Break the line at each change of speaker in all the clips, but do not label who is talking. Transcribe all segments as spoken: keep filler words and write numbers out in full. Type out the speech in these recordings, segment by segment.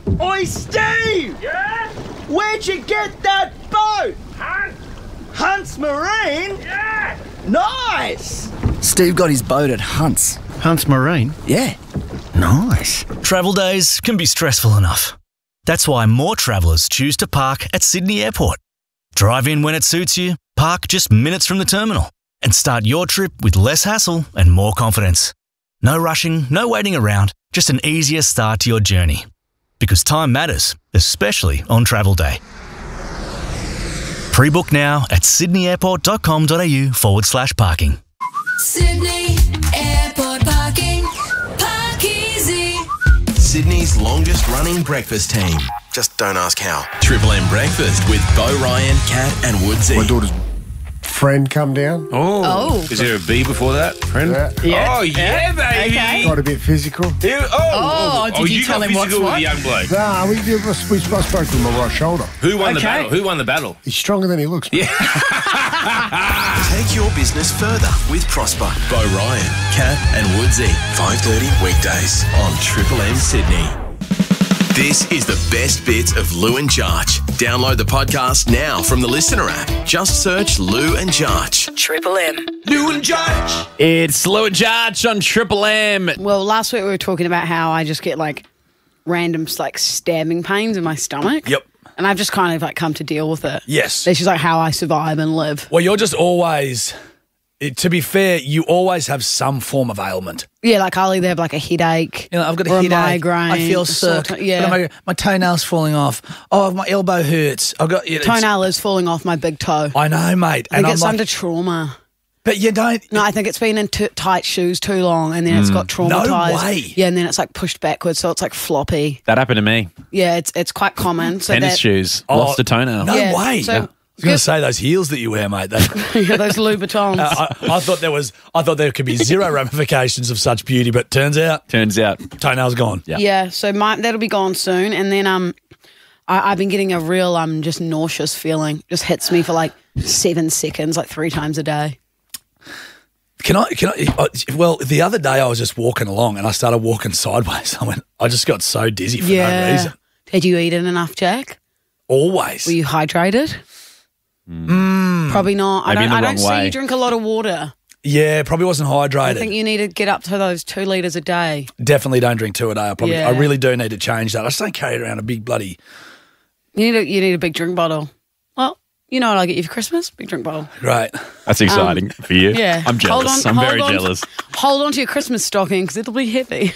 Oi, Steve!
Yeah?
Where'd you get that boat?
Hunt?
Hunt's Marine?
Yeah!
Nice!
Steve got his boat at Hunt's.
Hunt's Marine?
Yeah. Nice.
Travel days can be stressful enough. That's why more travellers choose to park at Sydney Airport. Drive in when it suits you, park just minutes from the terminal, and start your trip with less hassle and more confidence. No rushing, no waiting around, just an easier start to your journey. Because time matters, especially on travel day. Pre-book now at sydneyairport.com.au forward slash parking.
Sydney Airport Parking. Park easy.
Sydney's longest running breakfast team. Just don't ask how. Triple M Breakfast with Bo Ryan, Kat and Woodsy.
My daughter's friend come down.
Oh.
Oh.
Is there a B before that, friend?
Yeah.
Yeah.
Oh, yeah, baby.
Okay.
Got a bit physical.
Yeah, oh,
Oh, did you tell
got
him what's
physical with
what?
the young bloke.
Nah, we, we, we spoke with him on my right shoulder.
Who won the
Okay.
battle? Who won the battle?
He's stronger than he looks. Yeah.
Take your business further with Prosper. Bo Ryan, Kat and Woodsy. five thirty weekdays on Triple M Sydney. This is the best bits of Lou and Jarch. Download the podcast now from the Listener app. Just search Lou and Jarch.
Triple M.
Lou and Jarch.
It's Lou and Jarch on Triple M.
Well, last week we were talking about how I just get like random like stabbing pains in my stomach.
Yep.
And I've just kind of like come to deal with it.
Yes.
It's just like how I survive and live.
Well, you're just always, it, to be fair, you always have some form of ailment.
Yeah, like I'll either have like a headache.
You know, I've got a
or
headache.
A migraine.
I feel
a sore
sick.
to- yeah.
My, my toenail's falling off. Oh, my elbow hurts. I've got you know, it's-
Toenail is falling off my big toe.
I know, mate.
I
And
think
I'm
it's
like,
under trauma.
but you don't.
No, I think it's been in t- tight shoes too long, and then it's got traumatized.
No way.
Yeah, and then it's like pushed backwards, so it's like floppy.
That happened to me.
Yeah, it's it's quite common. So
Tennis
that,
shoes.
Oh,
Lost a toenail.
No
Yeah,
way.
so-
I was going to say those heels that you wear, mate. They,
yeah, those Louboutins.
I, I thought there was. I thought there could be zero ramifications of such beauty, but turns out
Turns out.
toenail's gone.
Yeah.
Yeah, so my, that'll be gone soon, and then um, I, I've been getting a real um, just nauseous feeling. Just hits me for like seven seconds, like three times a day.
Can I? Can I? uh, Well, the other day I was just walking along and I started walking sideways. I went. I just got so dizzy for no reason.
Had you eaten enough, Jack?
Always.
Were you hydrated? Mm. Probably not. I
Maybe in
don't.
the
I don't
wrong
see
way.
you drink a lot of water.
Yeah, probably wasn't hydrated.
I think you need to get up to those two litres a day.
Definitely don't drink two a day. I probably.
Yeah.
I really do need to change that. I just don't carry around a big bloody.
You need a, you need a big drink bottle. Well, you know what I'll get you for Christmas? Big drink bottle.
Right.
That's exciting for you.
Yeah.
I'm jealous.
Hold on-
I'm
hold
very
on to-
jealous.
Hold on to your Christmas stocking because it'll be heavy.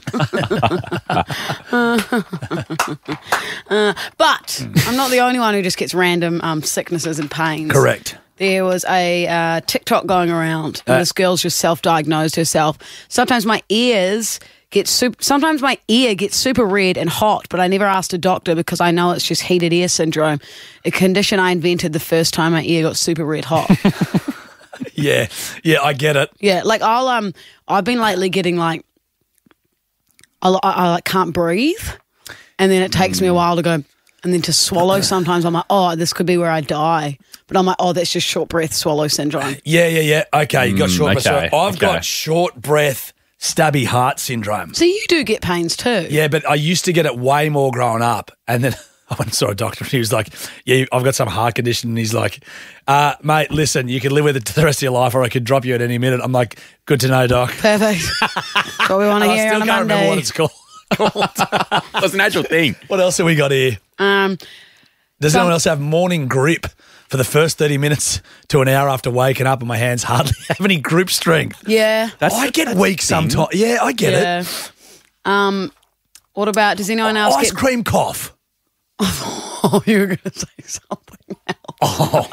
Uh, but I'm not the only one who just gets random um, sicknesses and pains.
Correct.
There was a uh, TikTok going around, and
Uh.
this girl's just self-diagnosed herself. Sometimes my ears get super. Sometimes my ear gets super red and hot, but I never asked a doctor because I know it's just heated ear syndrome, a condition I invented the first time my ear got super red hot.
Yeah. Yeah. I get it.
Yeah, like I'll um, I've been lately getting like, I, I, I like can't breathe, and then it takes me a while to go, and then to swallow. Sometimes I'm like, oh, this could be where I die, but I'm like, oh, that's just short breath swallow syndrome.
Yeah. Yeah. Yeah. Okay. You got
Mm,
short breath.
okay,
So I've
okay.
got short breath, stabby heart syndrome.
So you do get pains too.
Yeah, but I used to get it way more growing up, and then I went and saw a doctor, and he was like, "Yeah, I've got some heart condition." And he's like, uh, "Mate, listen, you can live with it the rest of your life, or I could drop you at any minute." I'm like, "Good to know, doc."
Perfect. That's what we want to
I
hear
still
on a
can't remember what
Monday.
it's called.
That's an actual thing.
What else have we got here?
Um,
Does
some-
anyone else have morning grip for the first thirty minutes to an hour after waking up, and my hands hardly have any grip strength?
yeah.
That's,
I get
that's
weak
a thing.
sometimes. Yeah, I get
yeah.
it.
Um, what about? Does anyone else
Ice
get?
cream cough.
Oh, you were going to say something else.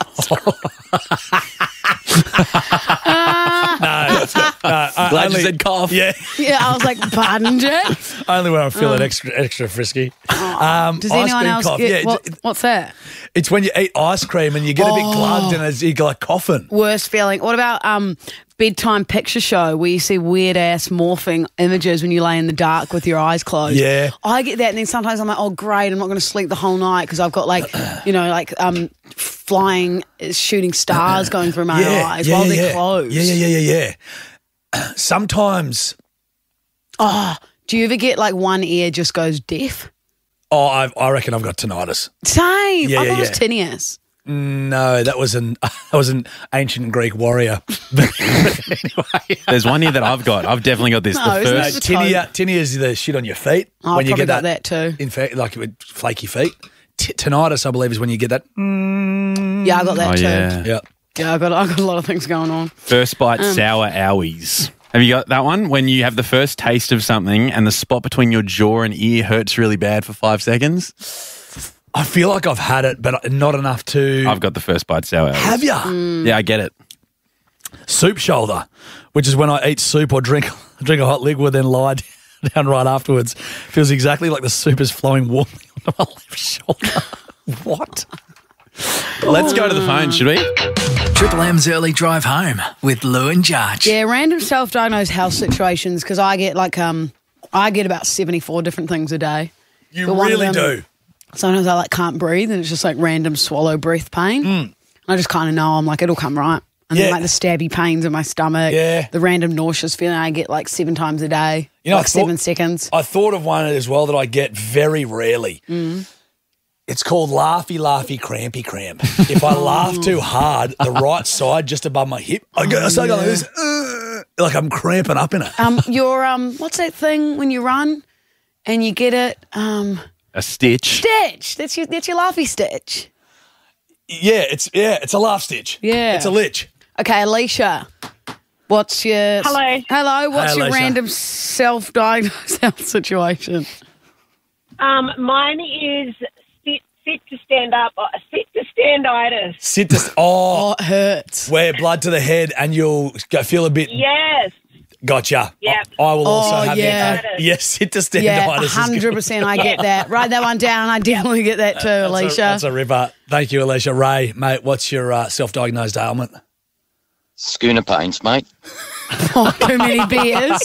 No, no I
Glad
only,
you said cough.
Yeah,
Yeah, I was like, pardon, Jack.
only when I'm feeling extra extra frisky. Um,
Does
ice
anyone
cream
else
cough.
get?
Yeah,
what,
it's,
what's that?
it's when you eat ice cream and you get a bit glugged and it's, you're like coughing.
Worst feeling. What about um bedtime picture show where you see weird ass morphing images when you lay in the dark with your eyes closed?
Yeah.
I get that, and then sometimes I'm like, oh great, I'm not going to sleep the whole night because I've got like, you know, like um flying shooting stars going through my
yeah,
eyes
yeah,
while
yeah,
they're
yeah.
closed.
Yeah, yeah, yeah, yeah, yeah. Sometimes
Oh, do you ever get like one ear just goes deaf?
Oh, I, I reckon I've got tinnitus.
Same.
Yeah,
I
yeah,
thought it was
yeah.
tinnitus.
No, that was an that was an ancient Greek warrior. anyway,
There's one here that I've got. I've definitely got this.
No,
the
isn't
first.
it?
tinea, tinea is the shit on your feet
Oh,
when
I've
you
probably
get
got
that,
that too.
In fact, like with flaky feet. T- tinnitus, I believe, is when you get that.
Yeah, I got that
Oh,
too.
yeah.
Yeah.
Yeah, I got I got a lot of things going on.
First bite
Um,
sour owies. Have you got that one? When you have the first taste of something and the spot between your jaw and ear hurts really bad for five seconds?
I feel like I've had it, but not enough to.
I've got the first bite sour owies.
Have ya?
Mm.
Yeah, I get it.
Soup shoulder, which is when I eat soup or drink drink a hot liquid, then lie down right afterwards. Feels exactly like the soup is flowing warmly onto my left shoulder. What?
Let's go to the phone, should we?
Triple M's early drive home with Lou and Jarch.
Yeah, random self-diagnosed health situations because I get like um I get about seventy-four different things a day.
You
But one of
really
them-
do.
Sometimes I like can't breathe and it's just like random swallow breath pain. And I just kind of know I'm like it'll come right. And
Mm. Yeah.
then like the stabby pains in my stomach.
Yeah.
The random nauseous feeling I get like seven times a day.
You know,
like
I thought-
seven seconds.
I thought of one as well that I get very rarely.
Mm.
It's called laughy, laughy, crampy, cramp. If I laugh too hard, the right side just above my hip, I go, I start going like this, uh, like I'm cramping up in it.
Um, your um, what's that thing when you run and you get it? Um,
A stitch.
stitch. That's your that's your laughy stitch.
Yeah, it's yeah, it's a laugh stitch.
Yeah.
It's a lich.
Okay, Alicia. What's your
Hello.
Hello. What's
Hey,
your
Alicia.
random self-diagnosed health situation?
Um, mine is sit, sit to stand up, uh, sit to standitis.
Sit to oh,
Oh, it hurts.
wear blood to the head, and you'll go feel a bit.
Yes.
Gotcha.
Yep.
I, I will also
Oh,
have
yeah.
that. Yes, sit to standitis.
Yeah,
is
hundred
good.
percent. I get that. Write that one down. I definitely get that too,
That's a,
Alicia.
that's a ripper. Thank you, Alicia. Ray, mate, what's your uh, self-diagnosed ailment?
Schooner pains, mate.
Oh, too many beers.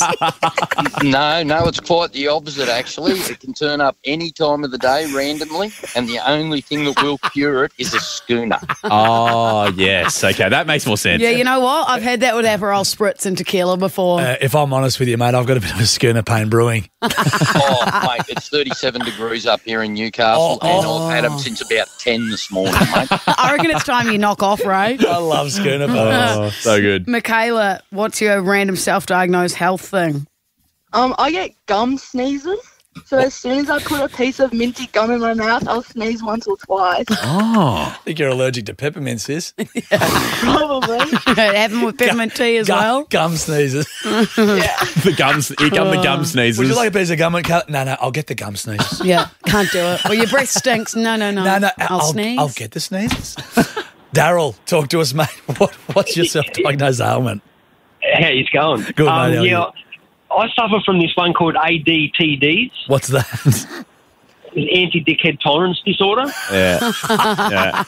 No, no, it's quite the opposite, actually. It can turn up any time of the day randomly, and the only thing that will cure it is a schooner.
Oh, yes. Okay, that makes more sense.
Yeah, you know what? I've had that with Aperol spritz and tequila before.
Uh, if I'm honest with you, mate, I've got a bit of a schooner pain brewing.
Oh, mate, it's thirty-seven degrees up here in Newcastle,
Oh,
and
oh.
I've had them since about ten this morning, mate.
I reckon it's time you knock off, Ray.
I love schooner pain.
Oh, so good.
Michaela, what's your random self-diagnosed health thing?
Um, I get gum sneezes. So as soon as I put a piece of minty gum in my mouth, I'll sneeze once or twice.
Oh.
I think you're allergic to peppermint, sis.
Probably.
It happened with peppermint tea as
Gum,
well.
gum sneezes.
The gums. Here come the gum sneezes.
Would you like a piece of gum? Cal- No, no, I'll get the gum sneezes.
Yeah, can't do it. Well, your breath stinks. No, no, no.
No, no,
I'll,
I'll,
sneeze.
I'll get the sneezes. Daryl, talk to us, mate. What, what's your self-diagnosed ailment?
How it's going?
Good,
um,
mate, how are
yeah, I suffer from this one called A D T Ds,
What's that?
anti-dickhead tolerance disorder.
Yeah. yeah.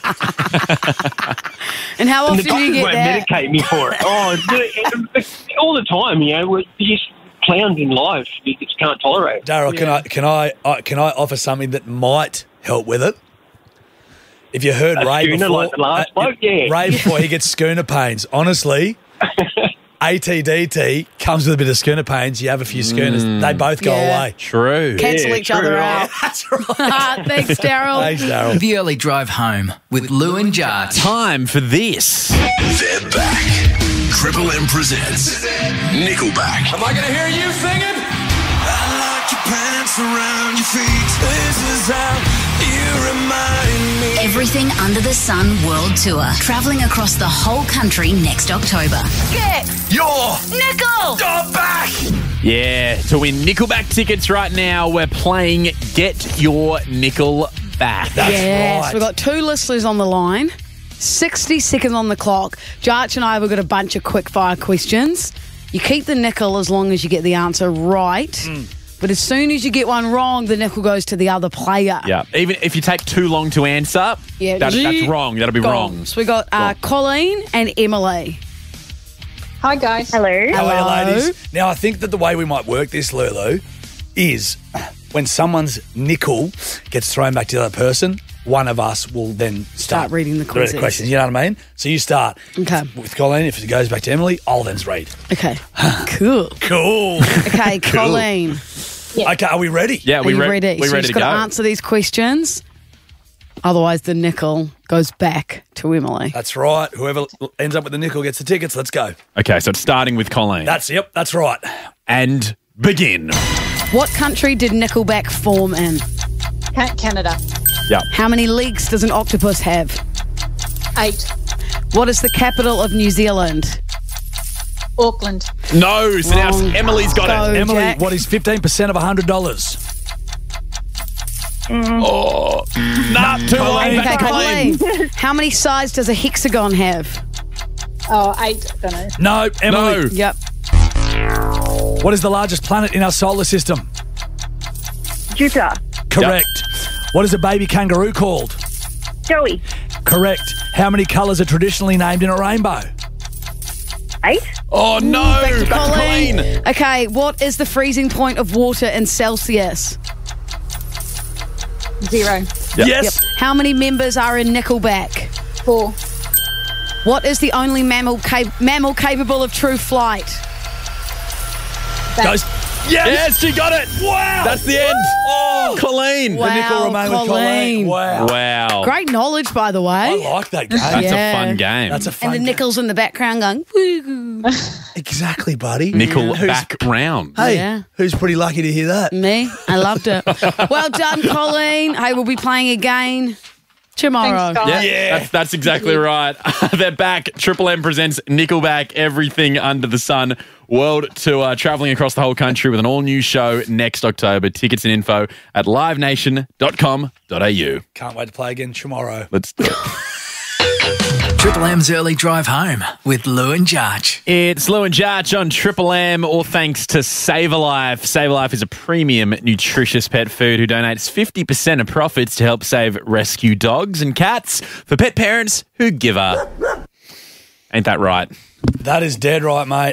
And how
And
often
the
do you
doctors
get
won't
that?
medicate me for it. Oh, the- all the time, you know, we're just clowns in life. You just can't tolerate it.
Daryl, can I can I uh, can I offer something that might help with it? If you heard
A
Ray
schooner
before,
like the last
uh,
bloke? Yeah.
Ray before he gets schooner pains. Honestly, A T D T comes with a bit of schooner pains. You have a few schooners, they both go
Yeah.
away.
True.
Cancel each other out.
That's right.
Thanks, Daryl.
Thanks, Daryl.
The early drive home with Lou and Jarch.
Time for this.
They're back. Triple M presents Nickelback.
Am I going to hear you singing? I like your pants around your feet. This is how you remind me.
Everything Under the Sun World Tour, travelling across the whole country next October.
Get your
Nickel!
dog back.
Yeah, to win Nickelback tickets right now, we're playing Get Your Nickel Back.
That's
yes,
right.
we've got two listeners on the line. sixty seconds on the clock. Jarch and I have got a bunch of quick fire questions. You keep the nickel as long as you get the answer right.
Mm.
But as soon as you get one wrong, the nickel goes to the other player.
Yeah, even if you take too long to answer,
Yeah,
that, that's wrong. That'll be
Gone.
wrong.
So we got uh, Colleen and Emily.
Hi, guys.
Hello.
How are you,
Hello.
ladies? Now, I think that the way we might work this, Lulu, is when someone's nickel gets thrown back to the other person, one of us will then start,
Start reading the quizzes.
questions. You know what I mean? So you start
Okay.
with Colleen. If it goes back to Emily, I'll then read.
Okay. Cool.
Cool.
Okay, Colleen.
Yeah.
Okay, are we ready?
Yeah,
Are
we
you
re-
ready?
we're
so
ready
you've
to
got
go.
to answer these questions. Otherwise, the nickel goes back to Emily.
That's right. Whoever ends up with the nickel gets the tickets. Let's go.
Okay, so it's starting with Colleen.
That's yep. That's right.
And begin.
What country did Nickelback form in?
Ca- Canada.
Yeah.
How many legs does an octopus have?
Eight.
What is the capital of New Zealand?
Auckland.
No, so now Emily's got
Go,
it.
Emily,
Jack.
what is fifteen percent of one hundred dollars?
Oh, nah, too late.
Okay,
Back to Colleen.
Colleen. How many sides does a hexagon have?
Oh, eight. Don't know.
No, Emily.
No.
Yep.
What is the largest planet in our solar system?
Jupiter.
Correct. What is a baby kangaroo called?
Joey.
Correct. How many colours are traditionally named in a rainbow?
Eight.
Oh, no.
Back to
Back to
Colleen.
Colleen.
Okay, what is the freezing point of water in Celsius?
Zero.
Yep.
Yes.
How many members are in Nickelback?
Four.
What is the only mammal ca- mammal capable of true flight?
Goes. Yes.
Yes, she got it.
Wow.
That's the end. Oh, Colleen.
Wow,
The nickel remain with Colleen.
Colleen.
Wow.
Wow.
Great knowledge, by the
I
way.
like that game.
That's
Yeah.
a fun game.
That's a fun
And the
game.
nickels in the background going, woo.
Exactly, buddy.
Nickel
Who's-
back round.
Hey,
Yeah.
who's pretty lucky to hear that?
Me, I loved it. Well done, Colleen. Hey, we'll be playing again tomorrow.
Thanks, guys.
Yeah, That's, that's exactly right. They're back. Triple M presents Nickelback, Everything Under the Sun World Tour, travelling across the whole country with an all-new show next October. Tickets and info at live nation dot com dot a u.
Can't wait to play again tomorrow.
Let's do it.
Triple M's Early Drive Home with Lou and Jarch.
It's Lou and Jarch on Triple M, all thanks to Save a Life. Save a Life is a premium, nutritious pet food who donates fifty percent of profits to help save rescue dogs and cats for pet parents who give a. Ain't that right?
That is dead right, mate.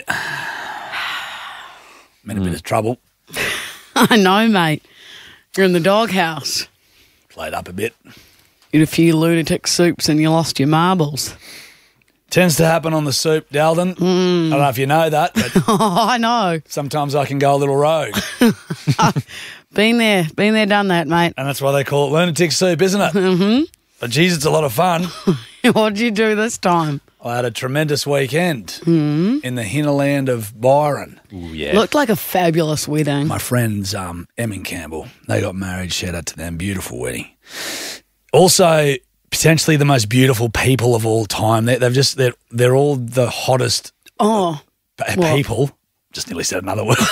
I'm in a bit of trouble.
I know, mate. You're in the doghouse.
Played up a bit.
You had a few lunatic soups and you lost your marbles.
Tends to happen on the soup, Dalden. I don't know if you know that, but
Oh, I know.
sometimes I can go a little rogue.
Been there. Been there, done that, mate.
And that's why they call it lunatic soup, isn't it? Mm-hmm. But geez, it's a lot of fun.
What'd you do this time?
I had a tremendous weekend in the hinterland of Byron.
Ooh, yeah.
Looked like a fabulous wedding.
My friends, um, Em and Campbell, they got married. Shout out to them. Beautiful wedding. Also, potentially the most beautiful people of all time. They, they've just they're they're all the hottest
Oh,
p-
What?
people. Just nearly said another word.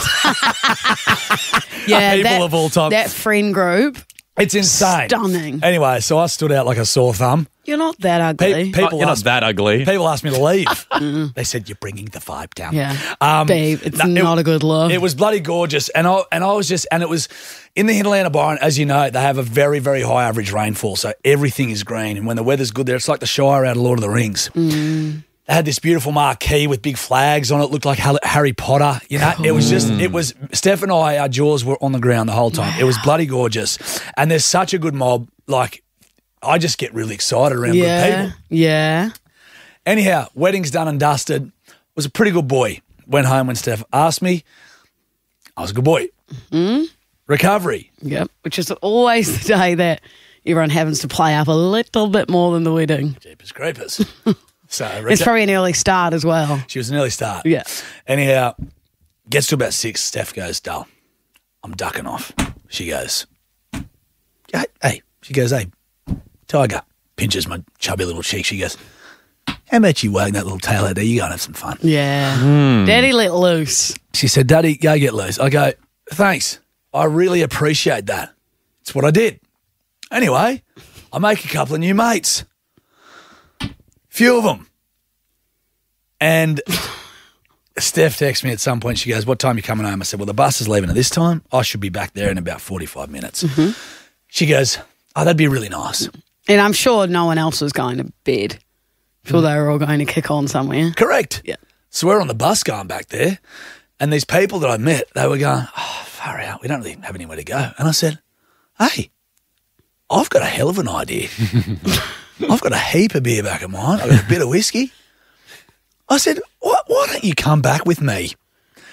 yeah.
people
that,
of all time.
That friend group.
It's insane.
Stunning.
Anyway, so I stood out like a sore thumb.
You're not that ugly.
Pe- people
You're not
asked,
that ugly.
people asked me to leave. They said, you're bringing the vibe down.
yeah.
Um,
Babe, it's
no, it-
not a good look.
It was bloody gorgeous, and I and I was just, and it was in the hinterland of Byron. As you know, they have a very very high average rainfall, so everything is green. And when the weather's good there, it's like the Shire out of Lord of the Rings.
Mm.
They had this beautiful marquee with big flags on it. Looked like Hall- Harry Potter. You know, it was just, it was. Steph and I, our jaws were on the ground the whole time. It was bloody gorgeous, and there's such a good mob. Like, I just get really excited around
yeah.
good people.
Yeah.
Anyhow, wedding's done and dusted. Was a pretty good boy. Went home when Steph asked me. I was a good boy.
Mm.
Recovery.
Yep. Which is always the day that everyone happens to play up a little bit more than the wedding.
Jeepers creepers. So
It's probably an early start as well.
she was an early start.
Yeah.
Anyhow, gets to about six. Steph goes, Dull, I'm ducking off. She goes, hey, hey. She goes, hey, Tiger. Pinches my chubby little cheek. She goes, how about you wag that little tail out there? You go and have some fun.
Yeah.
Hmm.
Daddy let loose.
She said, Daddy, go get loose. I go, thanks. I really appreciate that. It's what I did. Anyway, I make a couple of new mates. Few of them. And Steph texts me at some point. She goes, what time are you coming home? I said, well, the bus is leaving at this time. I should be back there in about forty-five minutes.
Mm-hmm.
She goes, oh, that'd be really nice.
And I'm sure no one else was going to bed. I'm sure they were all going to kick on somewhere.
Correct.
Yeah.
So we're on the bus going back there, and these people that I met, they were going, oh, far out, we don't really have anywhere to go. And I said, hey, I've got a hell of an idea. I've got a heap of beer back of mine. I've got a bit of whiskey. I said, why, why don't you come back with me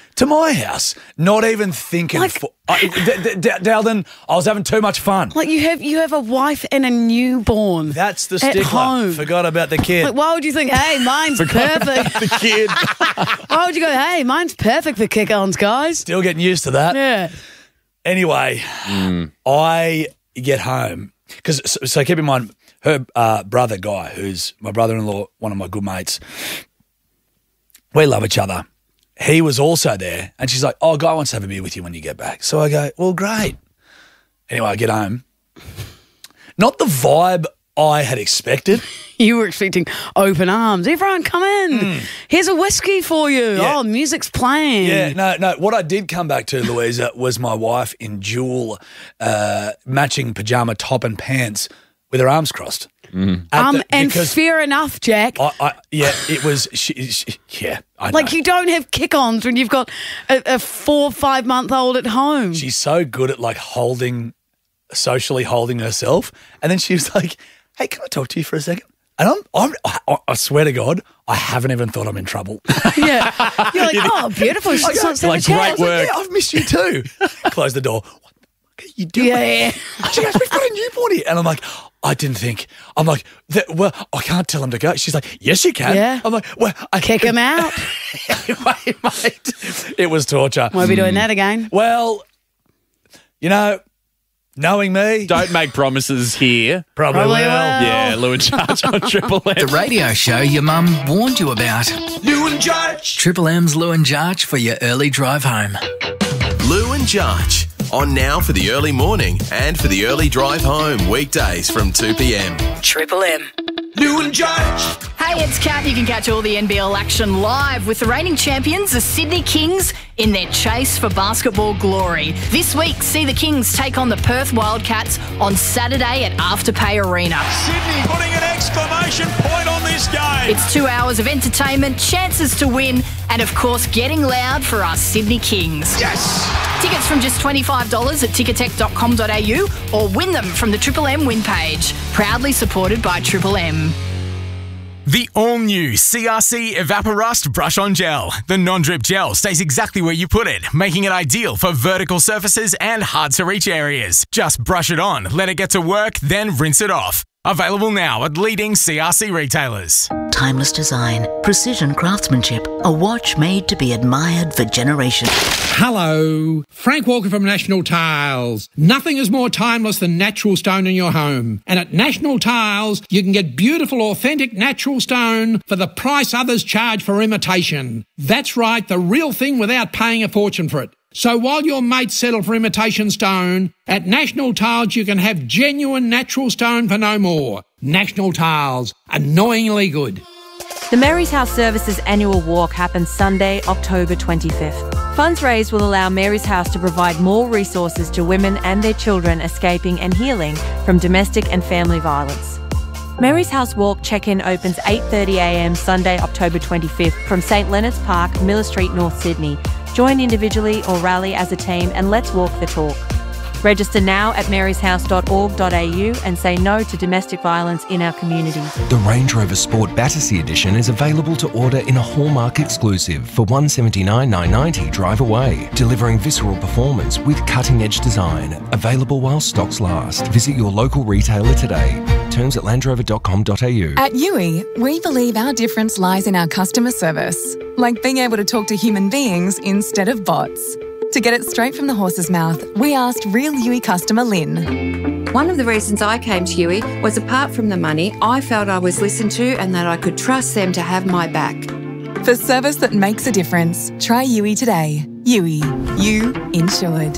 To my house, not even thinking.
Like-
for, I, D- D- D- Dalton, I was having too much fun.
Like you have you have a wife and a newborn.
That's the
at
stickler.
home.
Forgot about the kid.
Like, why would you think, hey, mine's
Forgot
perfect?
about the kid.
Why would you go, hey, mine's perfect for kick-ons, guys?
Still getting used to that.
Yeah.
Anyway, I get home because so, so keep in mind her uh, brother Guy, who's my brother-in-law, one of my good mates. We love each other. He was also there, and she's like, "Oh, Guy wants to have a beer with you when you get back." So I go, "Well, great." Anyway, I get home. Not the vibe I had expected.
You were expecting open arms. Everyone, come in. Here's a whiskey for you.
Yeah.
Oh, music's playing.
Yeah, no, no. What I did come back to, Louisa, was my wife in dual uh, matching pajama top and pants with her arms crossed. At
Um,
the-
and
because
fair enough, Jack.
I, I, yeah, it was. She, she, yeah, I
like
know.
you don't have kick-ons when you've got a, a four, five-month-old at home.
She's so good at like holding, socially holding herself, and then she was like, "Hey, can I talk to you for a second?" And I'm, I'm, I, I swear to God, I haven't even thought I'm in trouble.
Yeah, you're like, oh, beautiful. She
I
just
go,
wants to have
like,
a chat.
great work. Yeah, I've missed you too. Close the door. What the fuck are you doing?
Yeah, yeah.
She goes, "We've got a newborn here," and I'm like, I didn't think. I'm like, "Th- well, I can't tell him to go. She's like, yes, you can.
Yeah.
I'm like, well, I
Kick him out.
Anyway, mate, it was torture.
Won't be doing that again.
Well, you know, knowing me,
Don't make promises here.
probably,
Probably
will.
will.
Yeah, Lou and Charge on Triple M.
The radio show your mum warned you about.
Lou and Jarch.
Triple M's Lou and Jarch for your early drive home.
Lou and Jarch. On now for the early morning and for the early drive home. Weekdays from two p.m.
Triple M.
Lou and Jarch.
Hey, it's Kat. You can catch all the N B L action live with the reigning champions, the Sydney Kings, in their chase for basketball glory. This week, see the Kings take on the Perth Wildcats on Saturday at Afterpay Arena.
Sydney putting an exclamation point on this game.
It's two hours of entertainment, chances to win, and of course, getting loud for our Sydney Kings.
Yes.
Tickets from just twenty-five dollars at ticketek dot com dot a u or win them from the Triple M win page. Proudly supported by Triple M.
The all-new C R C Evaporust Brush-On Gel. The non-drip gel stays exactly where you put it, making it ideal for vertical surfaces and hard-to-reach areas. Just brush it on, let it get to work, then rinse it off. Available now at leading C R C retailers.
Timeless design, precision craftsmanship, a watch made to be admired for generations.
Hello, Frank Walker from National Tiles. Nothing is more timeless than natural stone in your home. And at National Tiles, you can get beautiful, authentic natural stone for the price others charge for imitation. That's right, the real thing without paying a fortune for it. So while your mates settle for imitation stone, at National Tiles you can have genuine natural stone for no more. National Tiles, annoyingly good.
The Mary's House Services annual walk happens Sunday, October twenty-fifth. Funds raised will allow Mary's House to provide more resources to women and their children escaping and healing from domestic and family violence. Mary's House Walk check-in opens eight thirty a m Sunday, October twenty-fifth from St Leonard's Park, Miller Street, North Sydney. Join individually or rally as a team and let's walk the talk. Register now at marys house dot org dot a u and say no to domestic violence in our community.
The Range Rover Sport Battersea Edition is available to order in a Hallmark exclusive for one hundred seventy-nine thousand nine hundred ninety dollars drive away, delivering visceral performance with cutting-edge design. Available while stocks last. Visit your local retailer today. Terms at land rover dot com dot a u.
At Yui, we believe our difference lies in our customer service, like being able to talk to human beings instead of bots. To get it straight from the horse's mouth, we asked real Yui customer Lynn.
One of the reasons I came to Yui was, apart from the money, I felt I was listened to and that I could trust them to have my back.
For service that makes a difference, try Yui today. Yui, you insured.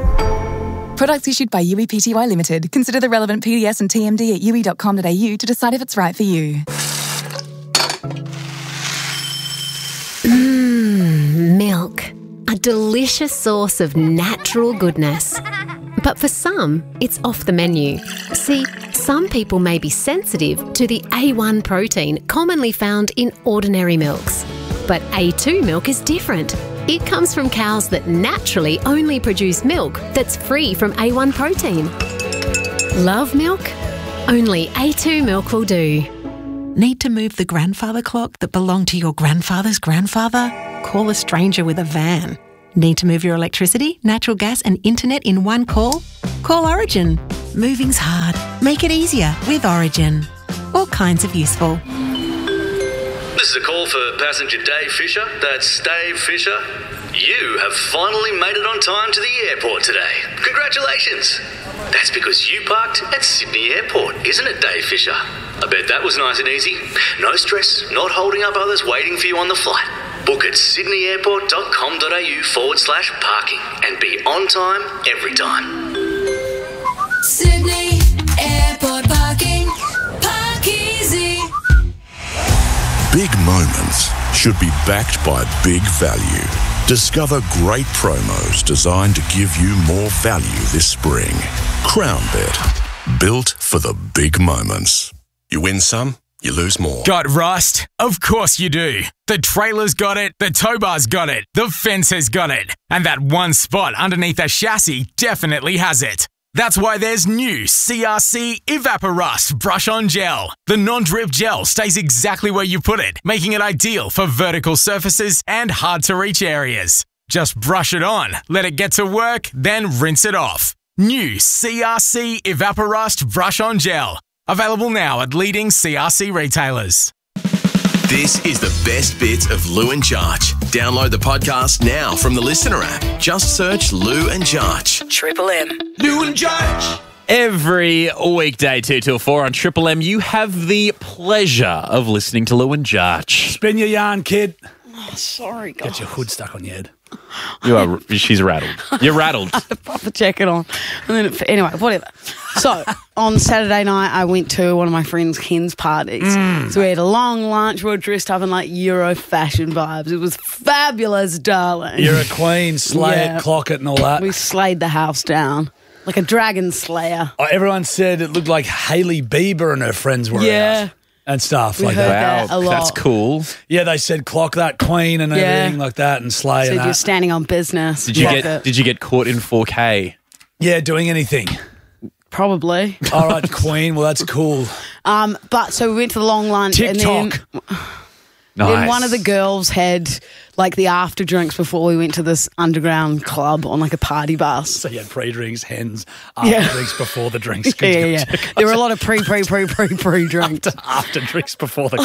Products issued by Yui Pty Limited. Consider the relevant P D S and T M D at yui dot com dot a u to decide if it's right for you.
Mmm, milk. A delicious source of natural goodness. But for some, it's off the menu. See, some people may be sensitive to the A one protein commonly found in ordinary milks. But A two milk is different. It comes from cows that naturally only produce milk that's free from A one protein. Love milk? Only A two milk will do.
Need to move the grandfather clock that belonged to your grandfather's grandfather?
Call a stranger with a van. Need to move your electricity, natural gas and internet in one call? Call Origin. Moving's hard. Make it easier with Origin. All kinds of useful.
This is a call for passenger Dave Fisher. That's Dave Fisher. You have finally made it on time to the airport today. Congratulations. That's because you parked at Sydney Airport, isn't it, Dave Fisher? I bet that was nice and easy. No stress, not holding up others waiting for you on the flight. Book at sydneyairport.com.au forward slash parking and be on time every time.
Sydney Airport parking. Park easy.
Big moments should be backed by big value. Discover great promos designed to give you more value this spring. CrownBet, built for the big moments. You win some, you lose more.
Got rust? Of course you do. The trailer's got it, the tow bar's got it, the fence has got it, and that one spot underneath the chassis definitely has it. That's why there's new C R C Evaporust Brush-On Gel. The non-drip gel stays exactly where you put it, making it ideal for vertical surfaces and hard-to-reach areas. Just brush it on, let it get to work, then rinse it off. New C R C Evaporust Brush-On Gel. Available now at leading C R C retailers.
This is the best bits of Lou and Jarch. Download the podcast now from the Listener app. Just search Lou and Jarch.
Triple M.
Lou and Jarch. Every weekday, two till four on Triple M, you have the pleasure of listening to Lou and Jarch.
Spin your yarn, kid.
Oh, sorry, guys.
Get your hood stuck on your head.
You are. She's rattled. You're rattled.
I had a proper jacket on. And then it, anyway, whatever. So on Saturday night, I went to one of my friend's Ken's parties.
Mm.
So we had a long lunch. We were dressed up in like Euro fashion vibes. It was fabulous, darling.
You're a queen, slay
Yeah.
it, clock it and all that.
We slayed the house down like a dragon slayer.
Oh, everyone said it looked like Hailey Bieber and her friends were
Yeah.
out and stuff
We
like
heard
that.
that a lot.
That's cool.
Yeah, they said clock that queen and
Yeah.
everything like that and slay
So
and
you're
that.
standing on business.
Did you
Clock
get?
it.
Did you get caught in four K?
Yeah, doing anything.
Probably.
All right, queen. Well, that's cool.
Um, but so we went to the long lunch
TikTok.
and then, then one of the girls had like the after drinks before we went to this underground club on like a party bus.
So you had pre-drinks, hens, after
Yeah.
drinks, before the drinks.
Yeah, yeah, yeah. There were a lot of pre, pre, pre, pre, pre drinks.
After, after drinks, before the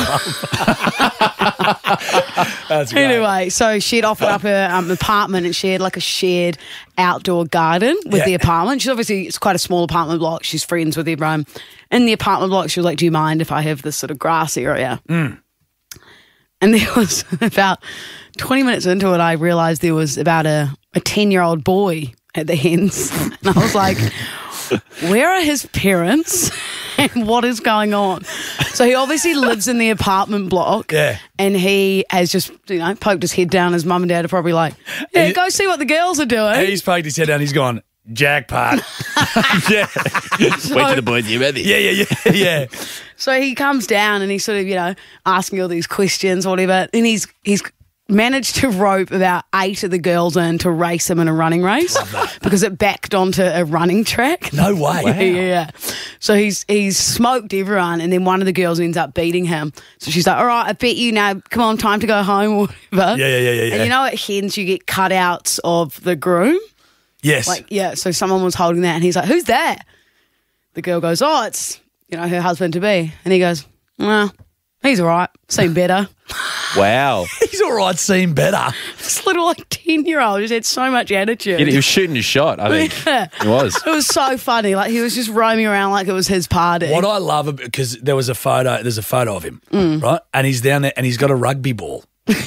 club. That's great.
Anyway, so she'd offered up her um, apartment and she had like a shared outdoor garden with
Yeah.
the apartment. She's obviously, it's quite a small apartment block. She's friends with everyone in the apartment block. She was like, do you mind if I have this sort of grass area?
Mm.
And there was about twenty minutes into it, I realised there was about a, a ten-year-old boy at the hens. And I was like, where are his parents and what is going on? So he obviously lives in the apartment block.
Yeah.
And he has just, you know, poked his head down. His mum and dad are probably like, yeah,
And
go see what the girls are doing.
He's poked his head down. He's gone, jackpot. yeah.
Wait till the boys get ready.
Yeah, yeah, yeah, yeah.
So he comes down and he's sort of, you know, asking all these questions or whatever. And he's he's managed to rope about eight of the girls in to race him in a running race because it backed onto a running track.
No way.
Yeah, yeah, yeah. So he's he's smoked everyone, and then one of the girls ends up beating him. So she's like, all right, I bet you now, come on, time to go home or whatever.
Yeah, yeah, yeah, yeah, yeah.
And you know at hens you get cutouts of the groom?
Yes.
Like, yeah, so someone was holding that and he's like, who's that? The girl goes, oh, it's, you know, her husband-to-be. And he goes, well, he's all right, seen better.
Wow.
He's all right, seen better.
This little, like, ten-year-old just had so much attitude.
Yeah, he was shooting his shot, I think.
Yeah.
He was.
It was so funny. Like, he was just roaming around like it was his party.
What I love, because there was a photo, there's a photo of him,
Mm.
right? And he's down there and he's got a rugby ball.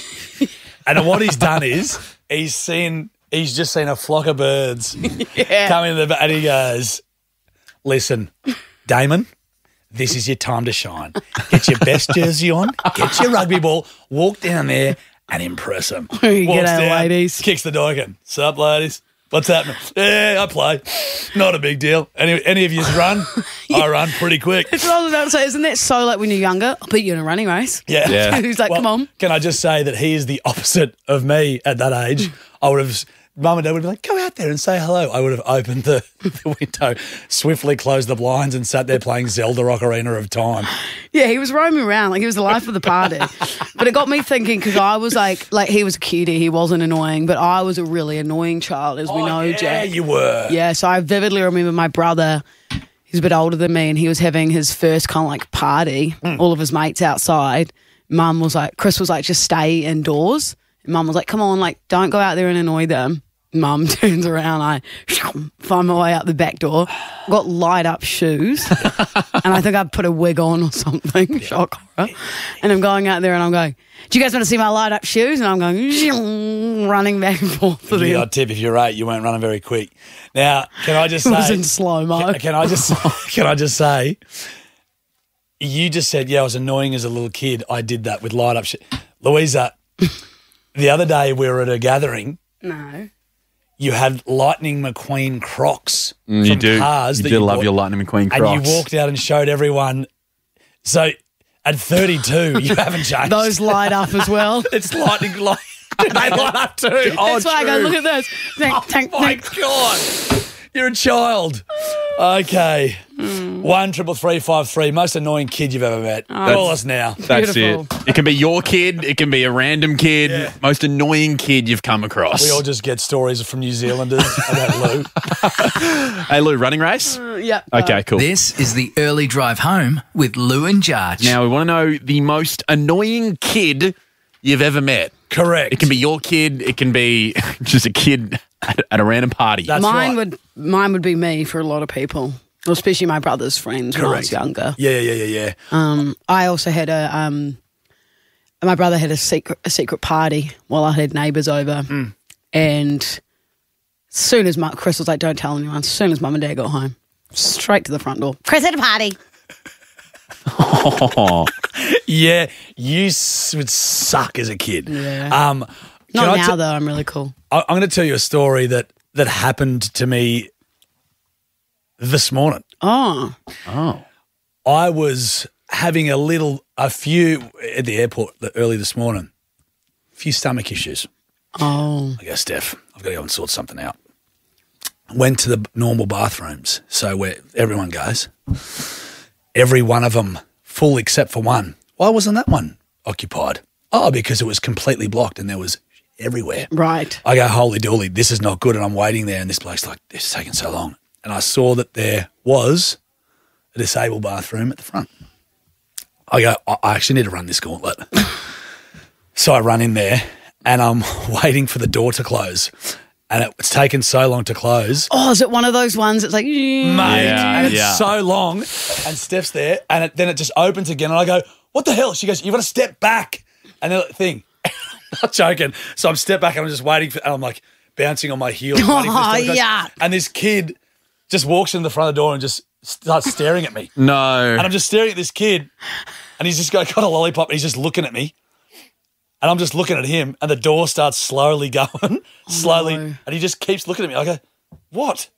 And what he's done is he's seen, he's just seen a flock of birds
Yeah.
come in the, and he goes, listen, Damon, this is your time to shine. Get your best jersey on, get your rugby ball, walk down there and impress them.
G'day, ladies.
Kicks the door again. Sup, ladies? What's happening? Yeah, I play. Not a big deal. Any any of you run? I run pretty quick.
That's what I was about to say. Isn't that so like when you're younger? I'll beat you in a running race.
Yeah.
Yeah.
He's like,
Well,
come on.
Can I just say that he is the opposite of me at that age? I would have Mum and Dad would be like, go out there and say hello. I would have opened the, the window, swiftly closed the blinds and sat there playing Zelda Ocarina of Time.
Yeah, he was roaming around like he was the life of the party. But it got me thinking because I was like, like he was a cutie, he wasn't annoying, but I was a really annoying child, as we
Oh,
know,
yeah,
Jack.
you were.
Yeah, so I vividly remember my brother, he's a bit older than me, and he was having his first kind of like party,
Mm.
all of his mates outside. Mum was like, Chris was like, just stay indoors. And Mum was like, come on, like, don't go out there and annoy them. Mum turns around, I find my way out the back door, got light up shoes, and I think I put a wig on or something, shock horror. And I'm going out there and I'm going, do you guys want to see my light up shoes? And I'm going, running back and forth.
Give you a tip, if you're eight, you weren't running very quick. Now, can I just say...
It was in slow-mo.
Can, can I just Can I just say, you just said, yeah, I was annoying as a little kid. I did that with light up shit. Louisa, the other day we were at a gathering.
No.
You had Lightning McQueen Crocs
Mm,
from
you do.
Cars.
You
that
do love
bought,
your Lightning McQueen Crocs.
And you walked out and showed everyone. So at thirty-two, you haven't changed.
Those light up as well.
It's lightning light. They light up too. Oh,
That's why I go,
true.
look at this. Tank, tank,
Oh, my
tank.
God. You're a child. Okay. One triple three five three. Most annoying kid you've ever met.
That's-
Call us now.
That's it. It can be your kid. It can be a random kid. Most annoying kid you've come across.
We all just get stories from New Zealanders about Lou.
Hey, Lou, running race?
Uh, yeah.
Okay, cool.
This is the early drive home with Lou and Jarch.
Now, we want to know the most annoying kid you've ever met.
Correct.
It can be your kid. It can be just a kid at, at a random party.
mine would mine would be me for a lot of people, especially my brother's friends when I was
Correct.
younger.
Yeah, yeah, yeah, yeah.
Um, I also had a um, my brother had a secret a secret party while I had neighbours over,
Mm.
and as soon as my, Chris was like, "Don't tell anyone." As soon as Mum and Dad got home, straight to the front door. Chris had a party.
Yeah, you s- would suck as a kid.
Yeah.
Um, can
Not
I
now
te-
though. I'm really cool.
I- I'm going to tell you a story that that happened to me this morning.
Oh,
oh.
I was having a little, a few at the airport early this morning. A few stomach issues.
Oh.
I go, Steph, I've got to go and sort something out. Went to the normal bathrooms, so where everyone goes. Every one of them full except for one. Why wasn't that one occupied? Oh, because it was completely blocked and there was everywhere.
Right.
I go, holy dooly, this is not good. And I'm waiting there and this bloke's like, this is taking so long. And I saw that there was a disabled bathroom at the front. I go, I I actually need to run this gauntlet. So I run in there and I'm waiting for the door to close. And it, it's taken so long to close.
Oh, is it one of those ones that's like,
Mate, and it's so long, and Steph's there, and it, then it just opens again, and I go, what the hell? She goes, you've got to step back. And then the thing, not joking. So I'm step back, and I'm just waiting for, and I'm like bouncing on my heels. waiting for
Oh,
this door to close.
yeah.
And this kid just walks in the front of the door and just starts staring at me.
No.
And I'm just staring at this kid, and he's just got, got a lollipop, and he's just looking at me. And I'm just looking at him, and the door starts slowly going, slowly,
no.
and he just keeps looking at me. I go, what?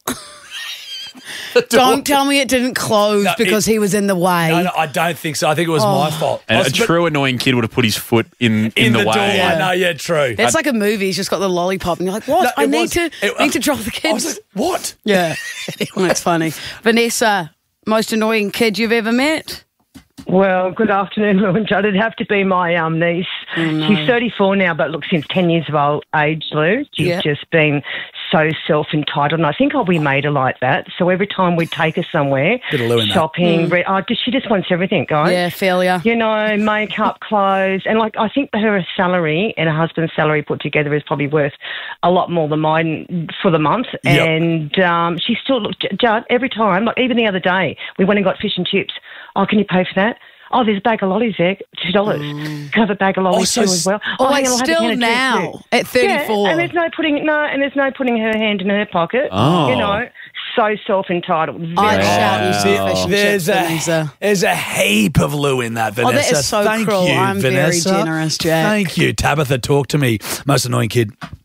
Don't tell me it didn't close
No,
because
it-
he was in the way.
No, no, I don't think so. I think it was
Oh.
my fault. I
And a
was- but-
true annoying kid would have put his foot in, in,
in
the,
the,
way.
door. I know, yeah, true.
It's like a movie. He's just got the lollipop, and you're like, "What?
No,
I
it
need
was-
to
it-
need to drop the kids."
I was like, what?
Yeah, that's funny. Vanessa, most annoying kid you've ever met?
Well, good afternoon, Lou and Judd. It'd have to be my um, niece.
no.
She's thirty-four now, but look, since ten years of old age, Lou, she's
Yeah.
just been so self-entitled. And I think oh, we made her like that. So every time we'd take her somewhere,
Bit of Lou in that.
shopping,
Mm.
re- oh, just- she just wants everything, guys.
Yeah, failure.
You know, makeup, clothes. And, like, I think her salary and her husband's salary put together is probably worth a lot more than mine for the month.
Yep.
And um, she still, look, Judd, every time, like even the other day, we went and got fish and chips. Oh, can you pay for that? Oh, there's a bag of lollies there, two dollars. Can I have a bag of lollies
so
too
s-
as well?
Oh,
hang
wait,
on, I'll have a
still
can of
now,
juice too.
at thirty-four.
Yeah, and there's no putting no, and there's no putting her hand in her pocket.
Oh.
You know, so self-entitled.
I'd
Very-
shout you
See,
some fish and
there's
chips,
a
Vanessa.
there's a heap of Lou in that,
Oh,
Vanessa.
that is so
Thank
cruel.
you,
I'm very
Vanessa.
generous, Jack.
Thank you, Tabitha. Talk to me. Most annoying kid.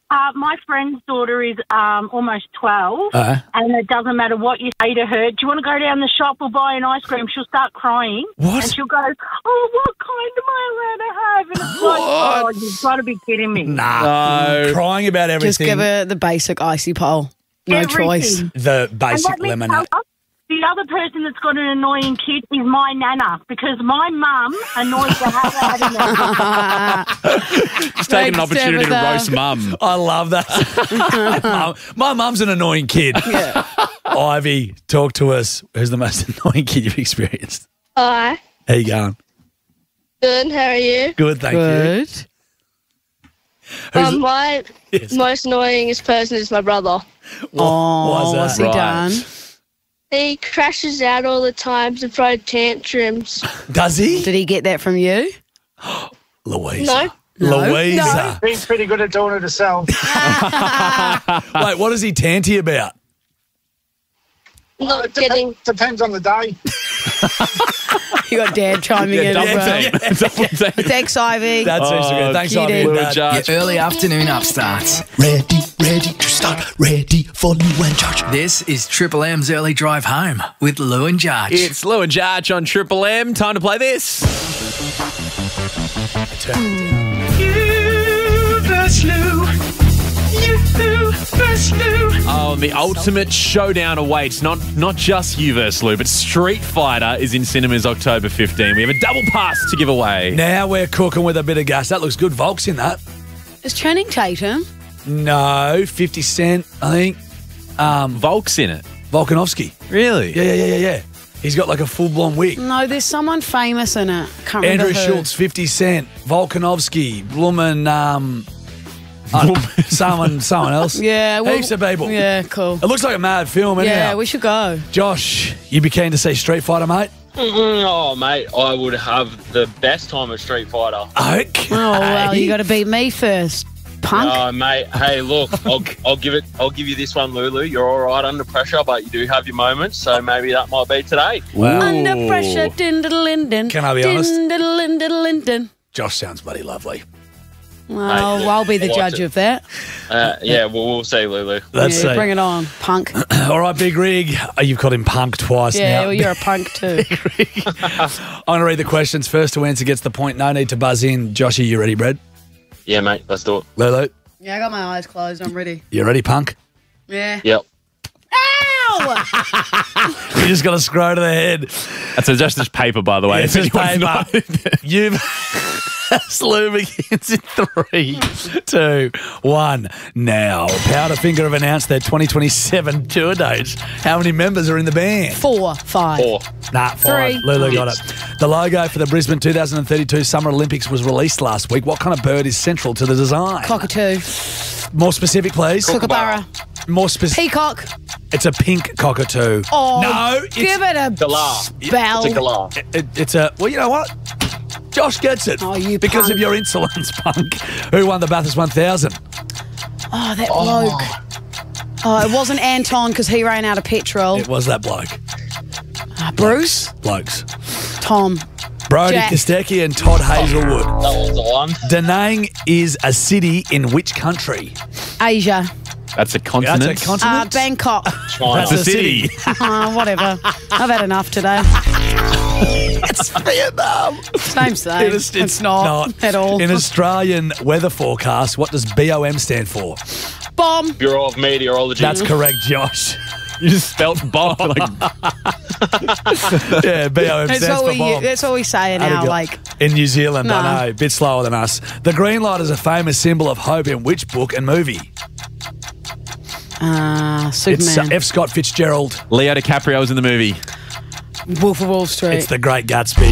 Uh, my friend's daughter is um, almost twelve,
Uh-huh.
and it doesn't matter what you say to her. Do you want to go down the shop or buy an ice cream? She'll start crying.
What?
And she'll go, oh, what kind am I allowed to have? And it's like, oh, you've got to be kidding me.
Nah. Crying about everything.
Just give her the basic icy pole. No
Everything.
choice.
The
And
basic
let me
lemonade.
tell you, the other person that's got an annoying kid is my nana, because my mum annoys the hell out of me.
Just taking an opportunity to roast mum.
I love that. Mum- My mum's an annoying kid.
Yeah.
Ivy, talk to us. Who's the most annoying kid you've experienced?
Hi.
How you going?
Good. How are you?
Good, thank
Good.
you.
Um, my
Yes.
most annoyingest person is my brother.
Oh,
why's that?
what's he
Right.
done?
He crashes out all the time to throw tantrums.
Does he?
Did he get that from you?
Louisa.
No.
Louisa.
He's pretty good at doing it himself.
Wait, what does he tanty about?
Not
It dep-
getting.
Depends on the day.
You got Dad chiming
Yeah,
in.
double
bro.
team. Double team.
Thanks, Ivy.
That's
Oh,
extra good. Thanks,
cutie.
Ivy.
Lou
Dad.
and Judge.
Your early afternoon upstarts.
Ready, ready to start, ready for Lou and Judge.
This is Triple M's early drive home with Lou and Judge.
It's Lou and Jarch on Triple M. Time to play this.
You versus Lou. You versus Lou.
Oh, and the ultimate showdown awaits. Not not just you versus Lou, but Street Fighter is in cinemas October fifteenth. We have a double pass to give away.
Now we're cooking with a bit of gas. That looks good. Volk's in that.
Is Channing Tatum?
No, fifty Cent, I think. Um,
Volk's in it.
Volkanovski.
Really?
Yeah, yeah, yeah, yeah, yeah. He's got like a full-blown wig.
No, there's someone famous in it. Can't remember
Andrew
who.
Schultz, fifty Cent, Volkanovski, Bloomin', um, uh, someone, someone else.
Yeah, well,
Heaps of people.
Yeah, cool.
It looks like a mad film, anyhow.
Yeah, we should go.
Josh, you be keen to see Street Fighter, mate?
Mm, oh, mate, I would have the best time at Street Fighter.
Okay.
Oh well, you got to beat me first, punk.
Oh, mate, hey, look, I'll, I'll give it. I'll give you this one, Lulu. You're all right under pressure, but you do have your moments, so maybe that might be today.
Wow.
Under pressure, din diddle linden.
Can I be honest?
Din diddle linden linden.
Josh sounds bloody lovely.
Well,
Mate,
I'll be the
I liked
judge
it.
of that.
Uh, yeah, well, we'll see, Lulu.
Let's
yeah,
see.
bring it on, punk.
All right, Big Rig. Oh, you've got him punk twice
Yeah,
now.
well, you're a punk too.
I'm going to read the questions. First to answer gets the point. No need to buzz in. Joshy, you ready, Brad?
Yeah, mate, let's do it.
Lulu,
Yeah, I got my eyes closed. I'm ready.
you ready, punk?
Yeah.
Yep.
Ow!
You just got to scroll to the head.
That's a, just this paper, by the way.
It's
if
just
anyone's
paper.
not-
You've Slew begins in three, two, one. Now, Powderfinger have announced their twenty twenty-seven tour dates. How many members are in the band?
Four, five.
Four.
Nah, five.
Three.
Lulu got it. The logo for the Brisbane two thousand thirty-two Summer Olympics was released last week. What kind of bird is central to the design?
Cockatoo.
More specific, please.
Kookaburra.
More specific.
Peacock.
It's a pink cockatoo.
Oh,
no, it's,
give it a
Galah.
spell.
It's a galah.
It, it- it's a. Well, you know what? Josh gets it.
Oh, you
because
punk.
of your insolence, punk. Who won the Bathurst one thousand?
Oh, that bloke. Oh, it wasn't Anton because he ran out of petrol.
It was that bloke.
Uh, Bruce.
Blokes.
Tom.
Brody
Jack.
Kostecki and Todd Hazelwood.
That was the one.
Da Nang is a city in which country?
Asia.
That's a continent.
That's a
Uh,
continent.
Bangkok.
That's a city.
uh, whatever. I've had enough today.
It's Vietnam.
Same, same.
In Aust-
It's not, at all.
In Australian weather forecast, what does B O M stand for?
Bomb.
Bureau of Meteorology.
That's correct, Josh.
You just spelt bomb. Like,
Yeah, B O M
That's
stands
what,
for
we,
bomb.
that's what we say in
How'd it
our,
go?
like,
In New Zealand,
No.
I know, a bit slower than us. The green light is a famous symbol of hope in which book and movie?
uh,
It's
Superman.
uh, F. Scott Fitzgerald.
Leo DiCaprio's in the movie.
Wolf of Wall Street.
It's The Great Gatsby.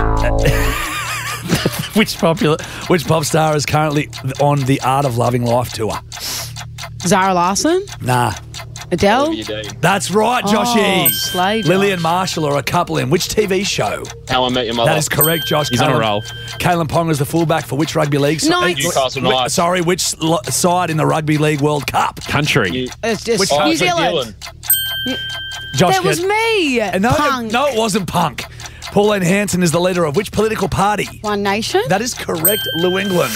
which popular, which pop star is currently on the Art of Loving Life tour?
Zara Larson.
Nah,
Adele.
W D.
that's right, Joshy.
Oh, slay, Josh.
Lily and Marshall are a couple in which T V show?
How I Met Your Mother.
That is correct, Josh.
He's on a
Kalen-
roll.
Kalen Ponga is the fullback for which rugby league? So-
Knights.
Newcastle
Wh-
Knights.
Sorry, which lo- side in the Rugby League World Cup?
Country.
You-
It's just
Which-
New
Oh,
Zealand.
Josh
That was
get-
me.
Uh, No,
Punk.
no, it wasn't Punk. Pauline Hanson is the leader of which political party?
One Nation.
That is correct, New England.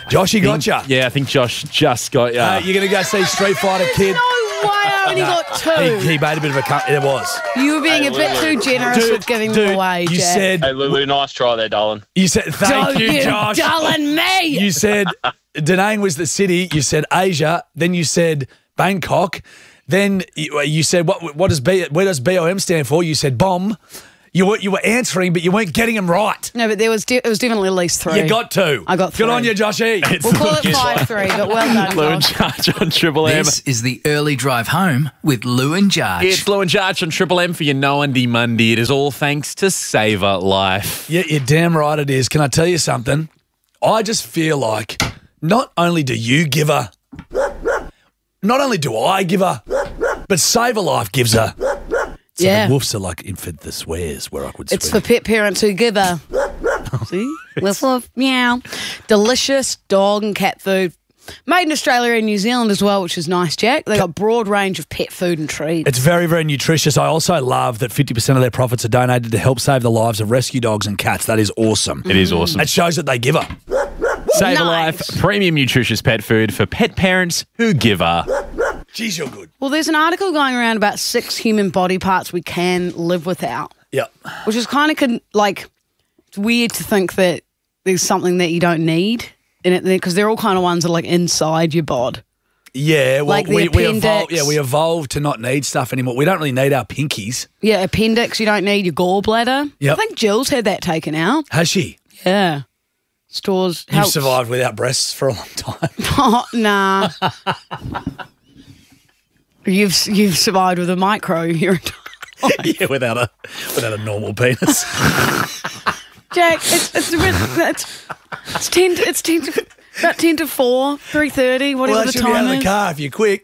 Joshy
think-
gotcha.
Yeah, I think Josh just got you.
Uh, you're going to go see Street Fighter Kid.
No way, I only got two.
He, he made a bit of a cut. It was.
You were being
Hey,
a bit
Lulu.
too generous
Dude,
with giving
dude,
them away,
you
Jack.
said-
Hey, Lulu, nice try there, darling.
You said, thank
Don't
you,
you
Josh.
darling me.
You said Da Nang was the city. You said Asia. Then you said Bangkok. Then you, you said, what What does B, where does B O M stand for? You said bomb. You were, you were answering, but you weren't getting them right.
No, but there was de- it was definitely at least three.
You got two.
I got three.
Good on you, Joshy.
We'll call it five three, but well done,
Lou and
Josh.
Jarch on Triple M.
This is the early drive home with Lou and Jarch.
It's Lou and Jarch on Triple M for your No Undy Monday. It is all thanks to Saver Life.
Yeah, you're damn right it is. Can I tell you something? I just feel like not only do you give her, not only do I give her, but Saver Life gives her. So
Yeah.
the woofs are like infant the swears where I could
It's
swear.
for pet parents who give a see woof woof meow. Delicious dog and cat food. Made in Australia and New Zealand as well, which is nice, Jack. They got a broad range of pet food and treats.
It's very, very nutritious. I also love that fifty percent of their profits are donated to help save the lives of rescue dogs and cats. That is awesome.
It is awesome.
It shows that they give her.
Saver
Nice.
Life, premium nutritious pet food for pet parents who give her.
Jeez, you're good.
Well, there's an article going around about six human body parts we can live without,
Yep.
which is kind of con- like it's weird to think that there's something that you don't need in it because they're all kind of ones that are like inside your bod.
Yeah, well,
Like the
we, we evolved.
appendix.
Yeah, we evolved to not need stuff anymore. We don't really need our pinkies.
Yeah, appendix, you don't need your gallbladder.
Yep.
I think Jill's had that taken out.
Has she?
Yeah. Stores
You've
helps.
survived without breasts for a long time.
Oh, nah. You've you've survived with a micro your entire life.
Yeah, without a without a normal penis.
Jack, it's it's a bit it's it's ten to, it's ten to about ten to four, three thirty, whatever
Well, I
the
should be out
time
of the
is.
car if you're quick.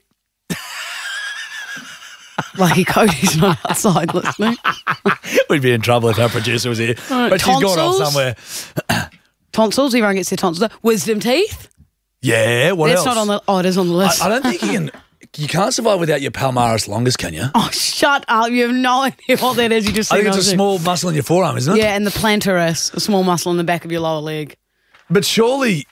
Lucky Cody's not outside listening.
We'd be in trouble if our producer was here.
All right,
But she's gone off
tonsils?
somewhere.
Tonsils, everyone gets their tonsils. Wisdom teeth.
Yeah, what
That's
else?
not on the oh, it is on the list.
I, I don't think you can. You can't survive without your palmaris longus, can you?
Oh, shut up. You have no idea what that is. You just
I think
said
it's a
no.
small muscle in your forearm, isn't it?
Yeah, and the plantaris, a small muscle in the back of your lower leg.
But surely,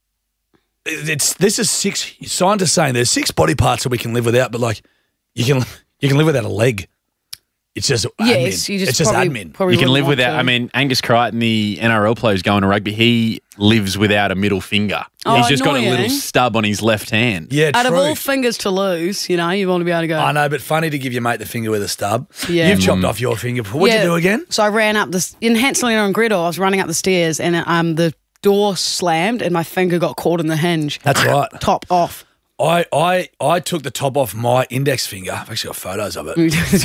it's this is six. Scientists saying there's six body parts that we can live without, but like you can you can live without a leg. It's just
Yes,
admin.
you just
it's just
probably-
admin.
probably
You can
wouldn't
live
want
without,
to.
I mean, Angus Crichton, the N R L player who's going to rugby, he lives without a middle finger.
Oh,
He's just got a
annoying.
little stub on his left hand.
Yeah,
Out
true.
of all fingers to lose, you know, you want to be able to go.
I know, but funny to give your mate the finger with a stub.
Yeah.
You've chopped
Mm.
off your finger. What'd
Yeah.
you do again?
So I ran up this in Hanselina and Gretel. I was running up the stairs, and um, the door slammed, and my finger got caught in the hinge.
That's right.
Top off.
I, I I took the top off my index finger. I've actually got photos of it.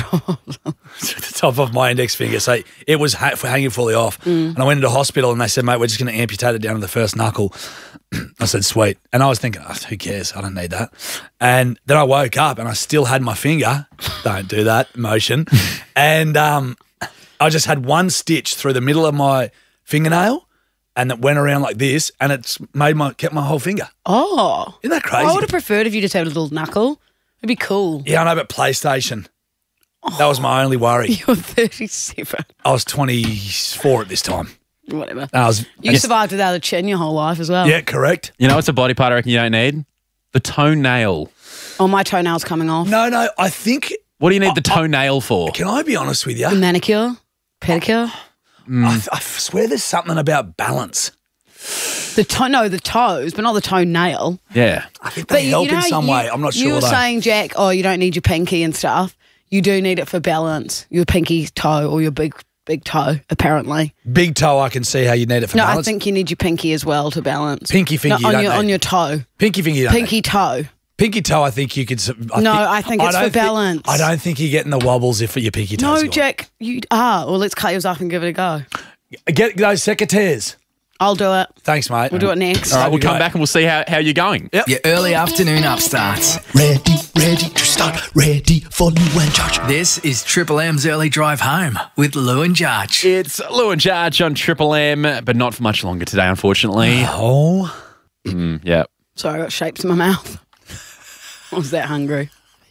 took the top off my index finger. So it was ha- hanging fully off.
Mm.
And I went into hospital and they said, mate, we're just going to amputate it down to the first knuckle. I said, sweet. And I was thinking, oh, who cares? I don't need that. And then I woke up and I still had my finger. Don't do that motion. And um, I just had one stitch through the middle of my fingernail. And it went around like this, and it's made my kept my whole finger.
Oh.
Isn't that crazy?
I would have preferred if you just had a little knuckle. It'd be cool.
Yeah, I know, but PlayStation. That was my only worry.
You're thirty-seven.
I was twenty-four at this time.
Whatever.
I was.
You survived without a chin your whole life as well.
Yeah, correct.
You know what's a body part I reckon you don't need? The toenail.
Oh, my toenail's coming off.
No, no, I think.
What do you need the toenail for?
Can I be honest with you?
The manicure, pedicure.
I, I swear there's something about balance.
The toe, no, the toes, but not the toenail.
Yeah.
I think they help in some way. I'm not sure.
You were
though.
saying, Jack, oh, you don't need your pinky and stuff. You do need it for balance. Your pinky toe or your big big toe, apparently.
Big toe, I can see how you need it for
No,
balance.
I think you need your pinky as well to balance.
Pinky finger,
No,
you
on
don't
your
need.
on your toe.
Pinky finger, you don't
Pinky
need.
toe.
Pinky toe, I think you could. I
No,
think,
I think it's
don't
for balance.
I don't think you're getting the wobbles if your pinky toe's
No,
gone.
Jack, you are. Well, let's cut yours up and give it a go.
Get those secateurs.
I'll do it.
Thanks, mate.
We'll do it next.
All right, we'll come back and we'll see how, how you're going.
Yep.
Your early afternoon upstarts.
Ready, ready to start, ready for Lou and Jarch.
This is Triple M's early drive home with Lou and Jarch.
It's Lou and Jarch on Triple M, but not for much longer today, unfortunately.
Oh.
Mm, yeah.
Sorry, I got shapes in my mouth. I was that hungry.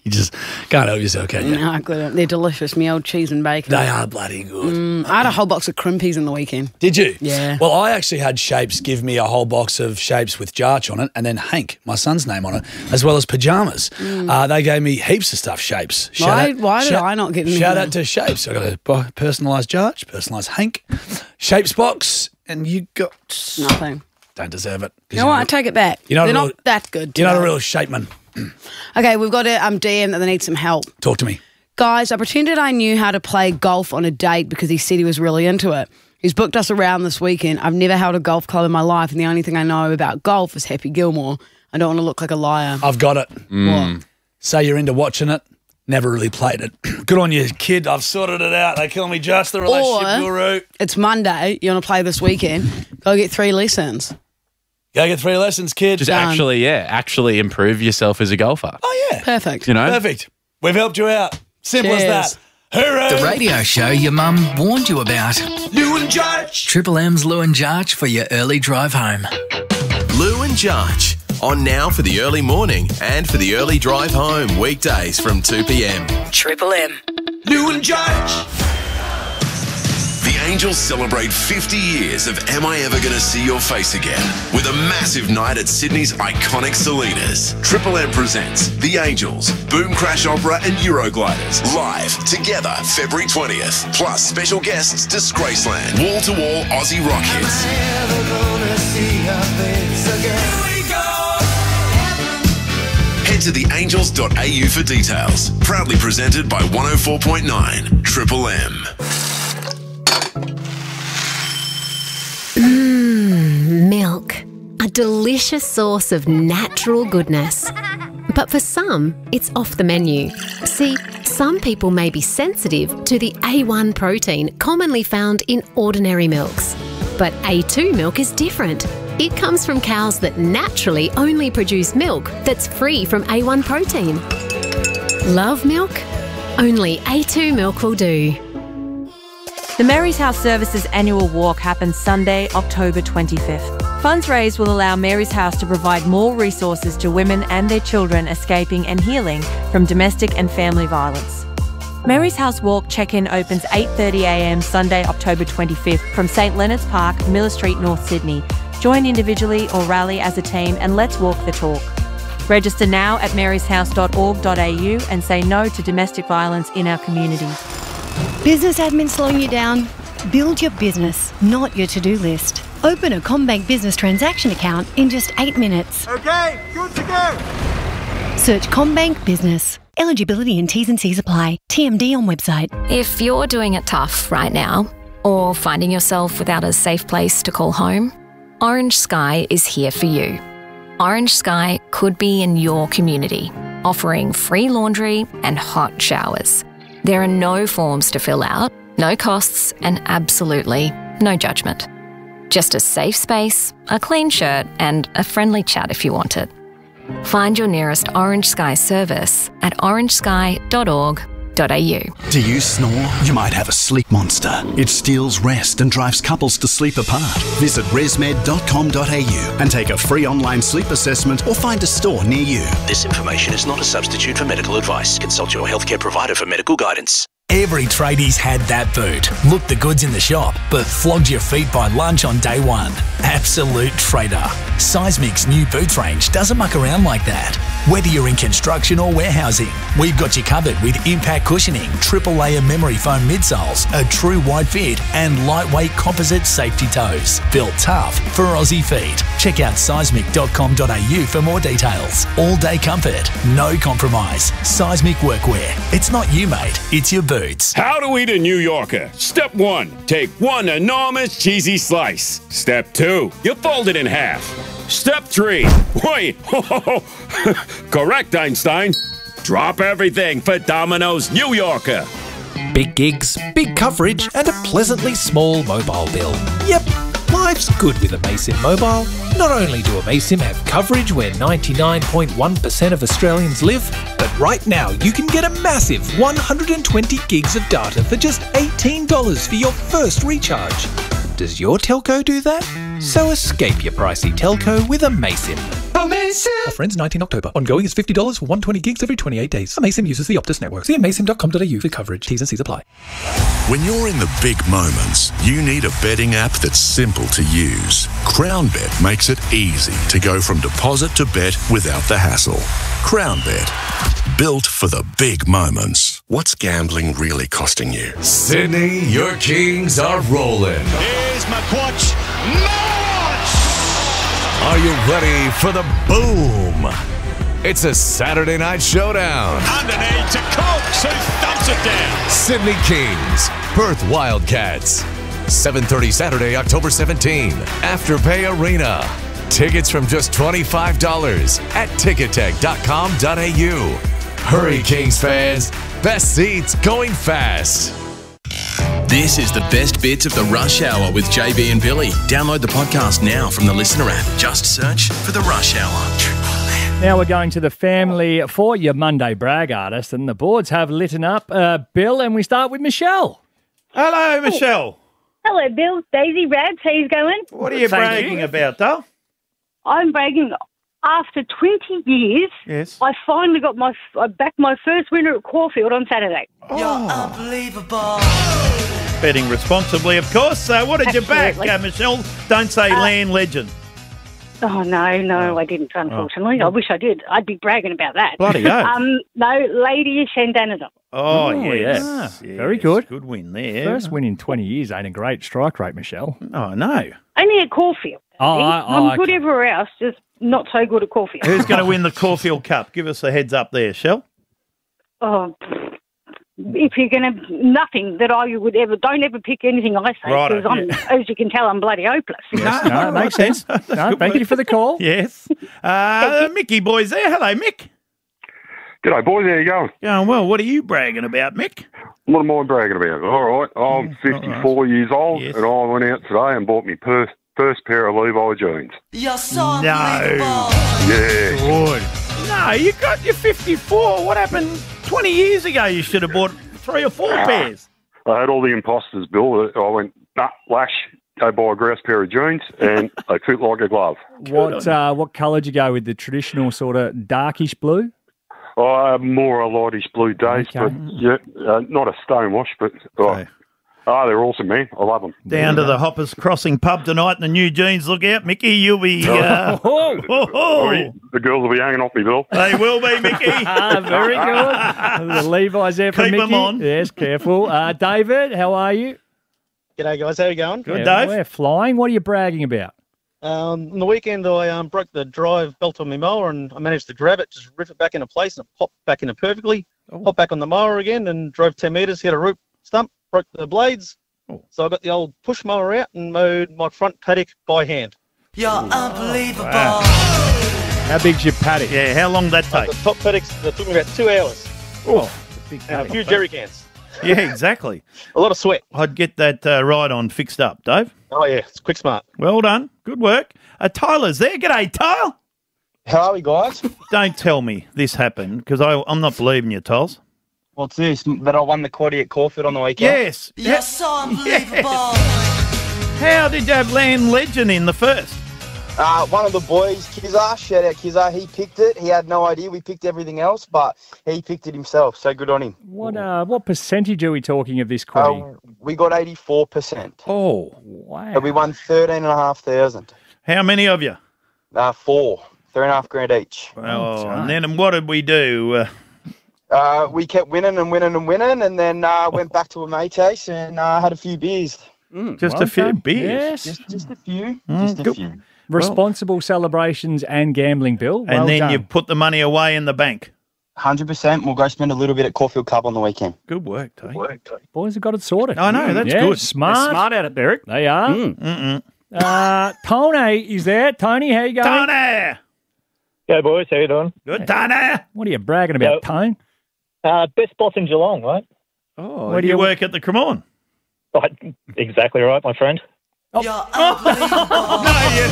You just can't help yourself, can you?
No, good. They're delicious. Me old cheese and bacon.
They are bloody good.
Mm, I had a whole box of crimpies in the weekend.
Did you?
Yeah.
Well, I actually had Shapes give me a whole box of Shapes with Jarch on it and then Hank, my son's name on it, as well as pyjamas.
Mm.
Uh, they gave me heaps of stuff, Shapes. Shout
Why,
out,
why did
shout,
I not get them?
Shout out to Shapes. I got a personalised Jarch, personalised Hank, Shapes box, and you got...
Nothing.
Don't deserve it.
You know what? I take it back.
You're not
They're
a real-
not that good.
You're not a
today.
real shapeman.
Okay, we've got a um, D M that they need some help.
Talk to me.
Guys, I pretended I knew how to play golf on a date because he said he was really into it. He's booked us around this weekend. I've never held a golf club in my life, and the only thing I know about golf is Happy Gilmore. I don't want to look like a liar.
I've got it.
What?
Say you're into watching it. Never really played it. Good on you, kid. I've sorted it out. They call me Just the relationship
Or,
guru.
It's Monday. You want to play this weekend? Go get three lessons.
Go get three lessons, kid.
Just
Done.
actually, yeah, actually improve yourself as a golfer.
Oh, yeah.
Perfect.
You know?
Perfect. We've helped you out. Simple
Cheers.
as that. Hooray!
The radio show your mum warned you about.
Lou and Jarch.
Triple M's Lou and Jarch for your early drive home.
Lou and Jarch. On now for the early morning and for the early drive home weekdays from two p.m.
Triple M.
Lou and Jarch.
The Angels celebrate fifty years of Am I Ever Gonna See Your Face Again with a massive night at Sydney's iconic Salinas. Triple M presents The Angels, Boom Crash Opera and Eurogliders live together February twentieth. Plus special guests Disgraceland, wall-to-wall Aussie rock hits. Head to the angels dot a u for details. Proudly presented by one oh four point nine Triple M.
Mmm, milk. A delicious source of natural goodness. But for some, it's off the menu. See, some people may be sensitive to the A one protein commonly found in ordinary milks. But A two milk is different. It comes from cows that naturally only produce milk that's free from A one protein. Love milk? Only A two milk will do.
The Mary's House Services annual walk happens Sunday, October twenty-fifth. Funds raised will allow Mary's House to provide more resources to women and their children escaping and healing from domestic and family violence. Mary's House Walk check-in opens eight thirty a m Sunday, October twenty-fifth from St Leonard's Park, Miller Street, North Sydney. Join individually or rally as a team and let's walk the talk. Register now at marys house dot org dot a u and say no to domestic violence in our community.
Business admin slowing you down? Build your business, not your to-do list. Open a CommBank business transaction account in just eight minutes.
Okay, good to go.
Search CommBank Business. Eligibility and T's and C's apply. T M D on website.
If you're doing it tough right now, or finding yourself without a safe place to call home, Orange Sky is here for you. Orange Sky could be in your community, offering free laundry and hot showers. There are no forms to fill out, no costs, and absolutely no judgment. Just a safe space, a clean shirt, and a friendly chat if you want it. Find your nearest Orange Sky service at orange sky dot org dot a u.
Do you snore? You might have a sleep monster. It steals rest and drives couples to sleep apart. Visit resmed dot com dot a u and take a free online sleep assessment or find a store near you.
This information is not a substitute for medical advice. Consult your healthcare provider for medical guidance.
Every tradie's had that boot. Looked the goods in the shop, but flogged your feet by lunch on day one. Absolute trader. Seismic's new boots range doesn't muck around like that. Whether you're in construction or warehousing, we've got you covered with impact cushioning, triple layer memory foam midsoles, a true wide fit, and lightweight composite safety toes. Built tough for Aussie feet. Check out seismic dot com dot a u for more details. All day comfort, no compromise. Seismic workwear. It's not you, mate. It's your boots.
How to eat a New Yorker. Step one, take one enormous cheesy slice. Step two, you fold it in half. Step three, wait, correct, Einstein. Drop everything for Domino's New Yorker.
Big gigs, big coverage, and a pleasantly small mobile bill. Yep, life's good with Amaysim Mobile. Not only do Amaysim have coverage where ninety-nine point one percent of Australians live, but right now you can get a massive one hundred twenty gigs of data for just eighteen dollars for your first recharge. Does your telco do that? So escape your pricey telco with Amaysim.
Amazing.
Offer ends nineteenth October. Ongoing is fifty dollars for one hundred twenty gigs every twenty-eight days. Amaysim uses the Optus network. See amaysim dot com dot a u for coverage. T's and C's apply.
When you're in the big moments, you need a betting app that's simple to use. CrownBet makes it easy to go from deposit to bet without the hassle. CrownBet, built for the big moments. What's gambling really costing you?
Sydney, your Kings are rolling.
Here's McQuatch. March!
Are you ready for the boom? It's a Saturday night showdown.
Underneath to Cox, who thumps it down.
Sydney Kings, Perth Wildcats. seven thirty Saturday, October seventeenth. Afterpay Arena. Tickets from just twenty-five dollars at tickettech dot com dot a u. Hurry, Kings fans. Best seats going fast.
This is the best bits of the Rush Hour with J B and Billy. Download the podcast now from the Listener app. Just search for the Rush Hour.
Now we're going to the family for your Monday brag artist, and the boards have lit up. Uh, Bill, and we start with Michelle.
Hello, Michelle.
Hello, Bill. Daisy Rabs, how you going?
What are you
Thank
bragging
you.
about, though?
I'm bragging. After twenty years,
Yes.
I finally got my I backed my first winner at Caulfield on Saturday.
Unbelievable. Betting responsibly, of course. So what did you back,
Absolutely.
uh, Michelle? Don't say
Uh,
Land Legend.
Oh, no, no, I didn't, unfortunately. I wish I did. I'd be bragging about that.
Bloody oath.
Um, no, Lady Shandanada.
Oh,
Oh,
yes.
yes.
yes.
Very good.
Good win there.
First win in twenty years ain't a great strike rate, Michelle.
Oh, no.
Only at Caulfield.
Oh,
see?
I-
I'm
I-
good everywhere else, just not so good at Caulfield.
Who's going to win the Caulfield Cup? Give us a heads up there, Shell.
Oh, if you're going to, nothing that I would ever, don't ever pick anything I say,
Righto,
because I'm, as you can tell, I'm bloody hopeless.
Yes, no, it makes sense. No, thank you for the call.
Yes. Uh, Mickey boy's there. Hello, Mick.
G'day, boys. How you going?
Going well. What are you bragging about, Mick?
What am I bragging about? All right, I'm fifty-four years old,
Yes.
and I went out today and bought me first, first pair of Levi jeans.
You're so
No.
Yeah.
Good. No, you got your fifty-four. What happened twenty years ago? You should have bought three or four pairs.
I had all the imposters, Bill. I went, nah, lash, go buy a grouse pair of jeans, and they fit like a glove.
What uh, what colour did you go with? The traditional sort of darkish blue?
Uh, more a lightish blue days,
Okay.
but yeah, uh, not a stonewash, but oh, oh, they're awesome, man. I love them.
Down to the Hoppers Crossing pub tonight in the new jeans. Look out, Mickey. You'll be. Uh, oh, oh, oh.
The girls will be hanging off me, Bill.
They will be, Mickey.
Ah, very good. The Levi's there for
Keep
Mickey.
'em on.
Yes, careful. Uh, David, how are you?
G'day, guys. How you going?
Good,
Yeah,
Dave.
We're flying. What are you bragging about?
Um, on the weekend, I um, broke the drive belt on my mower, and I managed to grab it, just rip it back into place, and it popped back in it perfectly.
Oh.
Hopped back on the mower again, and drove ten metres, hit a root stump, broke the blades.
Oh.
So I got the old push mower out and mowed my front paddock by hand.
You're unbelievable.
Wow.
How big's your paddock?
Yeah, how long did that
Uh,
take?
the top paddocks, that took me about two hours.
Oh,
Big
And
paddock.
a few jerry cans.
yeah, exactly.
A lot of sweat.
I'd get that uh, ride on fixed up, Dave.
Oh, yeah. It's quick smart.
Well done. Good work. Uh, Tyler's there. G'day, Tyler.
How are we, guys?
Don't tell me this happened, because I'm not believing you, Tyles.
What's this? That I won the quaddie at Caulfield on the weekend?
Yes.
You're so unbelievable.
How did you have Land Legend in the first?
Uh, one of the boys, Kizar, shout out Kizar, he picked it. He had no idea. We picked everything else, but he picked it himself, so good on him.
What uh, what percentage are we talking of this quaddy?
Uh, we got eighty-four percent.
Oh,
wow.
So we won thirteen and a half thousand.
How many of you?
Uh, four. Three and a half grand each.
Oh, and then what did we do? Uh,
Uh, we kept winning and winning and winning, and then uh, went back to a mate's and uh, had a few beers.
just
well
a few
done.
beers.
Yes.
Just, just a few.
Mm,
just a
good.
few.
Responsible celebrations and gambling, Bill.
And
Well
then
done.
you put the money away in the bank.
one hundred percent. We'll go spend a little bit at Caulfield Cup on the weekend.
Good work, Dave.
Boys have got it sorted.
I know, that's
Yeah,
good.
Smart.
They're
smart at it, Derek. They are.
Mm-mm.
Uh, Tony is there. Tony, how you going?
Tony!
Go, boys. How you doing?
Good, Tony!
What are you bragging about, Tone?
Uh, best boss in Geelong, right?
Oh,
Where do
you
you-
work at the Cremorne?
Oh, exactly right, my friend.
You're unbelievable.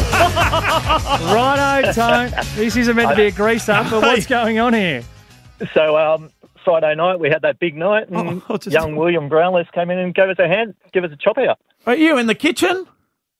Righto, Tone. This isn't meant to be a grease up, but what's going on here?
So um, Friday night, we had that big night, and
Oh, just-
young William Brownless came in and gave us a hand, give us a chop out.
Are you in the kitchen?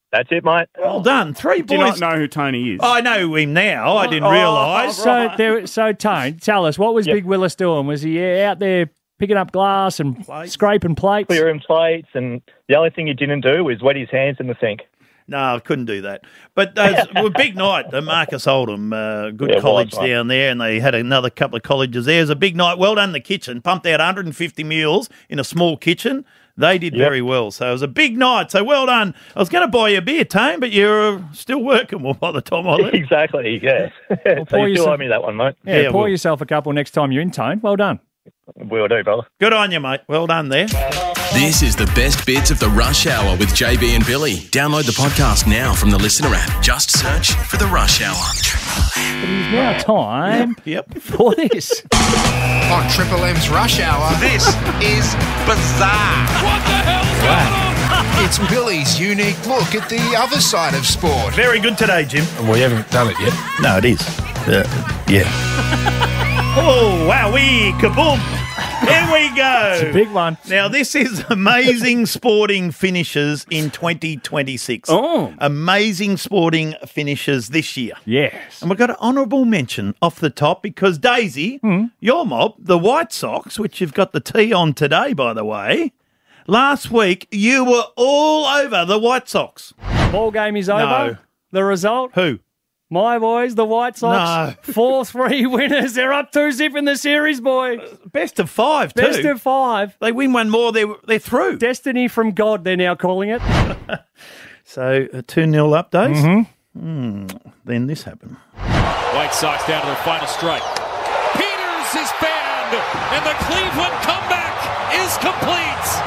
That's it, mate.
Well done. Three
Do
boys.
you not know who Tony is?
I know him now. I didn't
Oh,
realise.
So, there, so Tone, tell us, what was Big Willis doing? Was he uh, out there picking up glass and scraping plates?
Clearing plates, and the only thing he didn't do was wet his hands in the sink.
No, I couldn't do that. But uh, it was a big night at Marcus Oldham, uh, good
Yeah, it
college
was, mate.
down there, and they had another couple of colleges there. It was a big night. Well done, the kitchen. Pumped out one hundred fifty meals in a small kitchen. They did
Yep.
very well. So it was a big night. So well done. I was going to buy you a beer, Tone, but you're still working well by the time I left.
Exactly, yeah. so
pour
you still
yourself-
owe me that one, mate.
Yeah,
Yeah,
pour
well-
yourself a couple next time you're in Tone. Well done.
Will do, brother.
Good on you, mate. Well done there.
This is the best bits of the Rush Hour with J B and Billy. Download the podcast now from the Listener app. Just search for the Rush Hour.
It is now time
yep.
for this.
On Triple M's Rush Hour, this is bizarre.
What the hell's going on?
It's Billy's unique look at the other side of sport.
Very good today, Jim.
We haven't done it yet.
No, it is. Uh, yeah. Oh, wow, we kaboom. Here we go.
It's a big one.
Now, this is amazing sporting finishes in twenty twenty-six.
Oh.
Amazing sporting finishes this year.
Yes.
And we've got an honourable mention off the top because, Daisy, your mob, the White Sox, which you've got the T on today, by the way, last week you were all over the White Sox.
Ball game is over.
No.
The result?
Who?
My boys, the White Sox.
No.
four three winners. They're up two zip in the series, boy.
Best of five, too.
Best of five.
They win one more, they're, they're through.
Destiny from God, they're now calling it.
So, a two nil up, Days.
Mm-hmm.
Mm, then this happened.
White Sox down to their final strike. Peters is banned, and the Cleveland comeback is complete.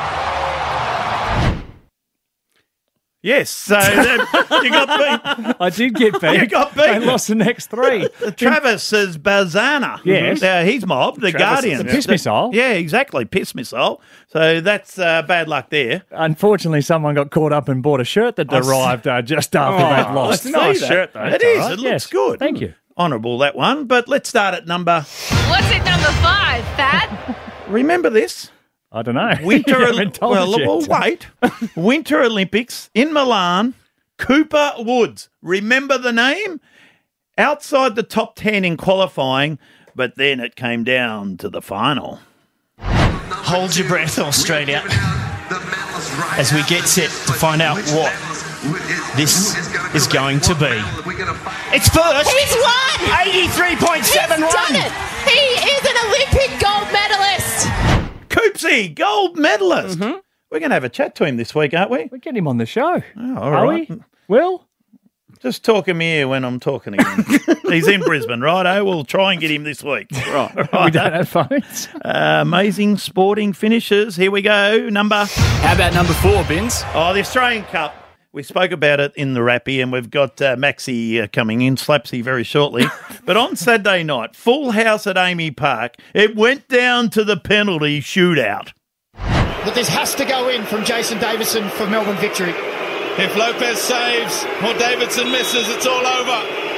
Yes, so that, you got beat.
I did get beat.
You got beat.
They lost the next three.
Travis is Bazana.
Yes.
Uh, he's mobbed, the
Travis is
Guardians.
a piss missile.
Yeah, exactly, piss missile. So that's uh, bad luck there.
Unfortunately, someone got caught up and bought a shirt that
I s-
arrived uh, just after
Oh,
they'd lost.
I see that.
shirt, though.
It
It's
is.
all right.
It
Yes.
looks good.
Thank you.
Honourable, that one. But let's start at number...
What's at number five, Fat?
Remember this?
I don't know.
Winter,
You haven't told
well,
us yet.
well, wait. Winter Olympics in Milan, Cooper Woods. Remember the name? Outside the top ten in qualifying, but then it came down to the final.
Hold your breath, Australia, as we get set to find out what this is going to be. It's first.
He's won!
eighty-three point seven
He's
run.
done it! He is an Olympic gold medalist!
Coopsy, gold medalist.
Mm-hmm.
We're going to have a chat to him this week, aren't we?
We get him on the show.
Oh, all
Are
right.
we? Will?
Just talk him here when I'm talking again. He's in Brisbane, right? Oh, we'll try and get him this week. Right.
We don't have phones.
Uh, amazing sporting finishes. Here we go. Number.
How about number four, Bins?
Oh, the Australian Cup. We spoke about it in the Rappy, and we've got uh, Maxi uh, coming in, Slapsy, very shortly. But on Saturday night, full house at Amy Park, it went down to the penalty shootout.
But this has to go in from Jason Davison for Melbourne victory.
If Lopez saves or Davidson misses, it's all over.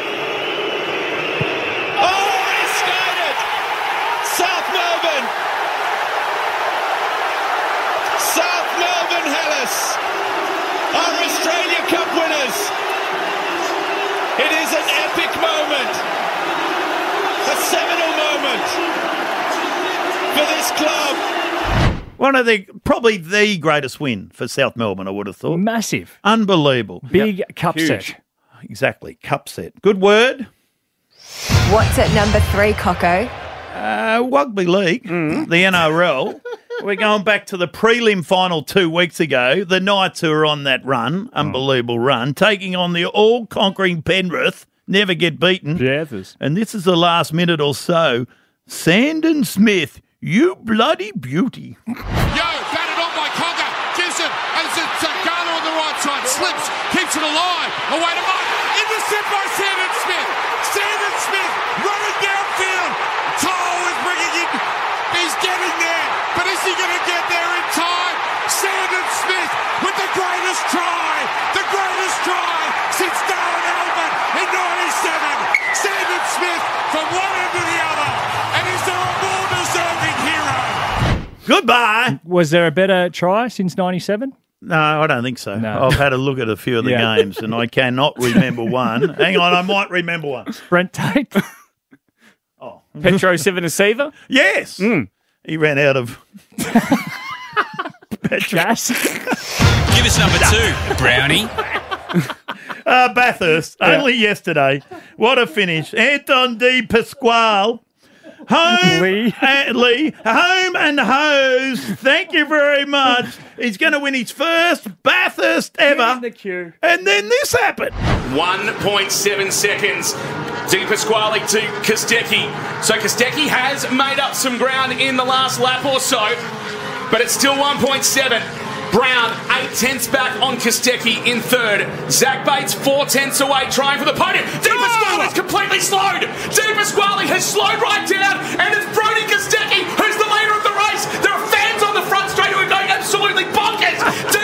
Oh, he skied it! South Melbourne! South Melbourne Hellas are Australia Cup winners. It is an epic moment. A seminal moment for this club.
One of the, probably the greatest win for South Melbourne, I would have thought.
Massive.
Unbelievable.
Big cup
Huge.
set.
Exactly, cup set. Good word.
What's at number three, Coco?
Uh, Rugby League, the N R L. We're going back to the prelim final two weeks ago. The Knights who are on that run, unbelievable run, taking on the all-conquering Penrith, never get beaten.
Panthers.
And this is the last minute or so. Sandon Smith, you bloody beauty.
Yo, batted on by Conga. Gibson, and it's Gala on the right side. Slips, keeps it alive. Away to Mike. Intercept by Sandon Smith. Sandon Smith running downfield. Toll is bringing in. He's getting there. But is he going to get there in time? Sandon Smith with the greatest try. The greatest try since Darren Elman in ninety-seven. Sandon Smith from one end to the other. And is there a more deserving hero?
Goodbye.
Was there a better try since ninety-seven?
No, I don't think so. No. I've had a look at a few of the yeah. games and I cannot remember one. Hang on, I might remember one.
Brent Tate.
oh.
Petro Civoniceva?
Yes.
Mm.
He ran out of
gas.
Give us number two, Brownie.
uh, Bathurst,
Yeah.
only yesterday. What a finish. Anton Di Pasquale. Home,
Lee.
Uh, Lee, home and hose. Thank you very much. He's going to win his first Bathurst ever.
In the queue.
And then this happened.
one point seven seconds. Di Pasquale to Kostecki. So Kostecki has made up some ground in the last lap or so, but it's still one point seven. Brown, eight tenths back on Kostecki in third. Zach Bates, four tenths away, trying for the podium. Di Pasquale is completely slowed. Di Pasquale has slowed right down, and it's Brodie Kostecki who's the leader of the race. There are fans on the front straight who are going absolutely bonkers. Di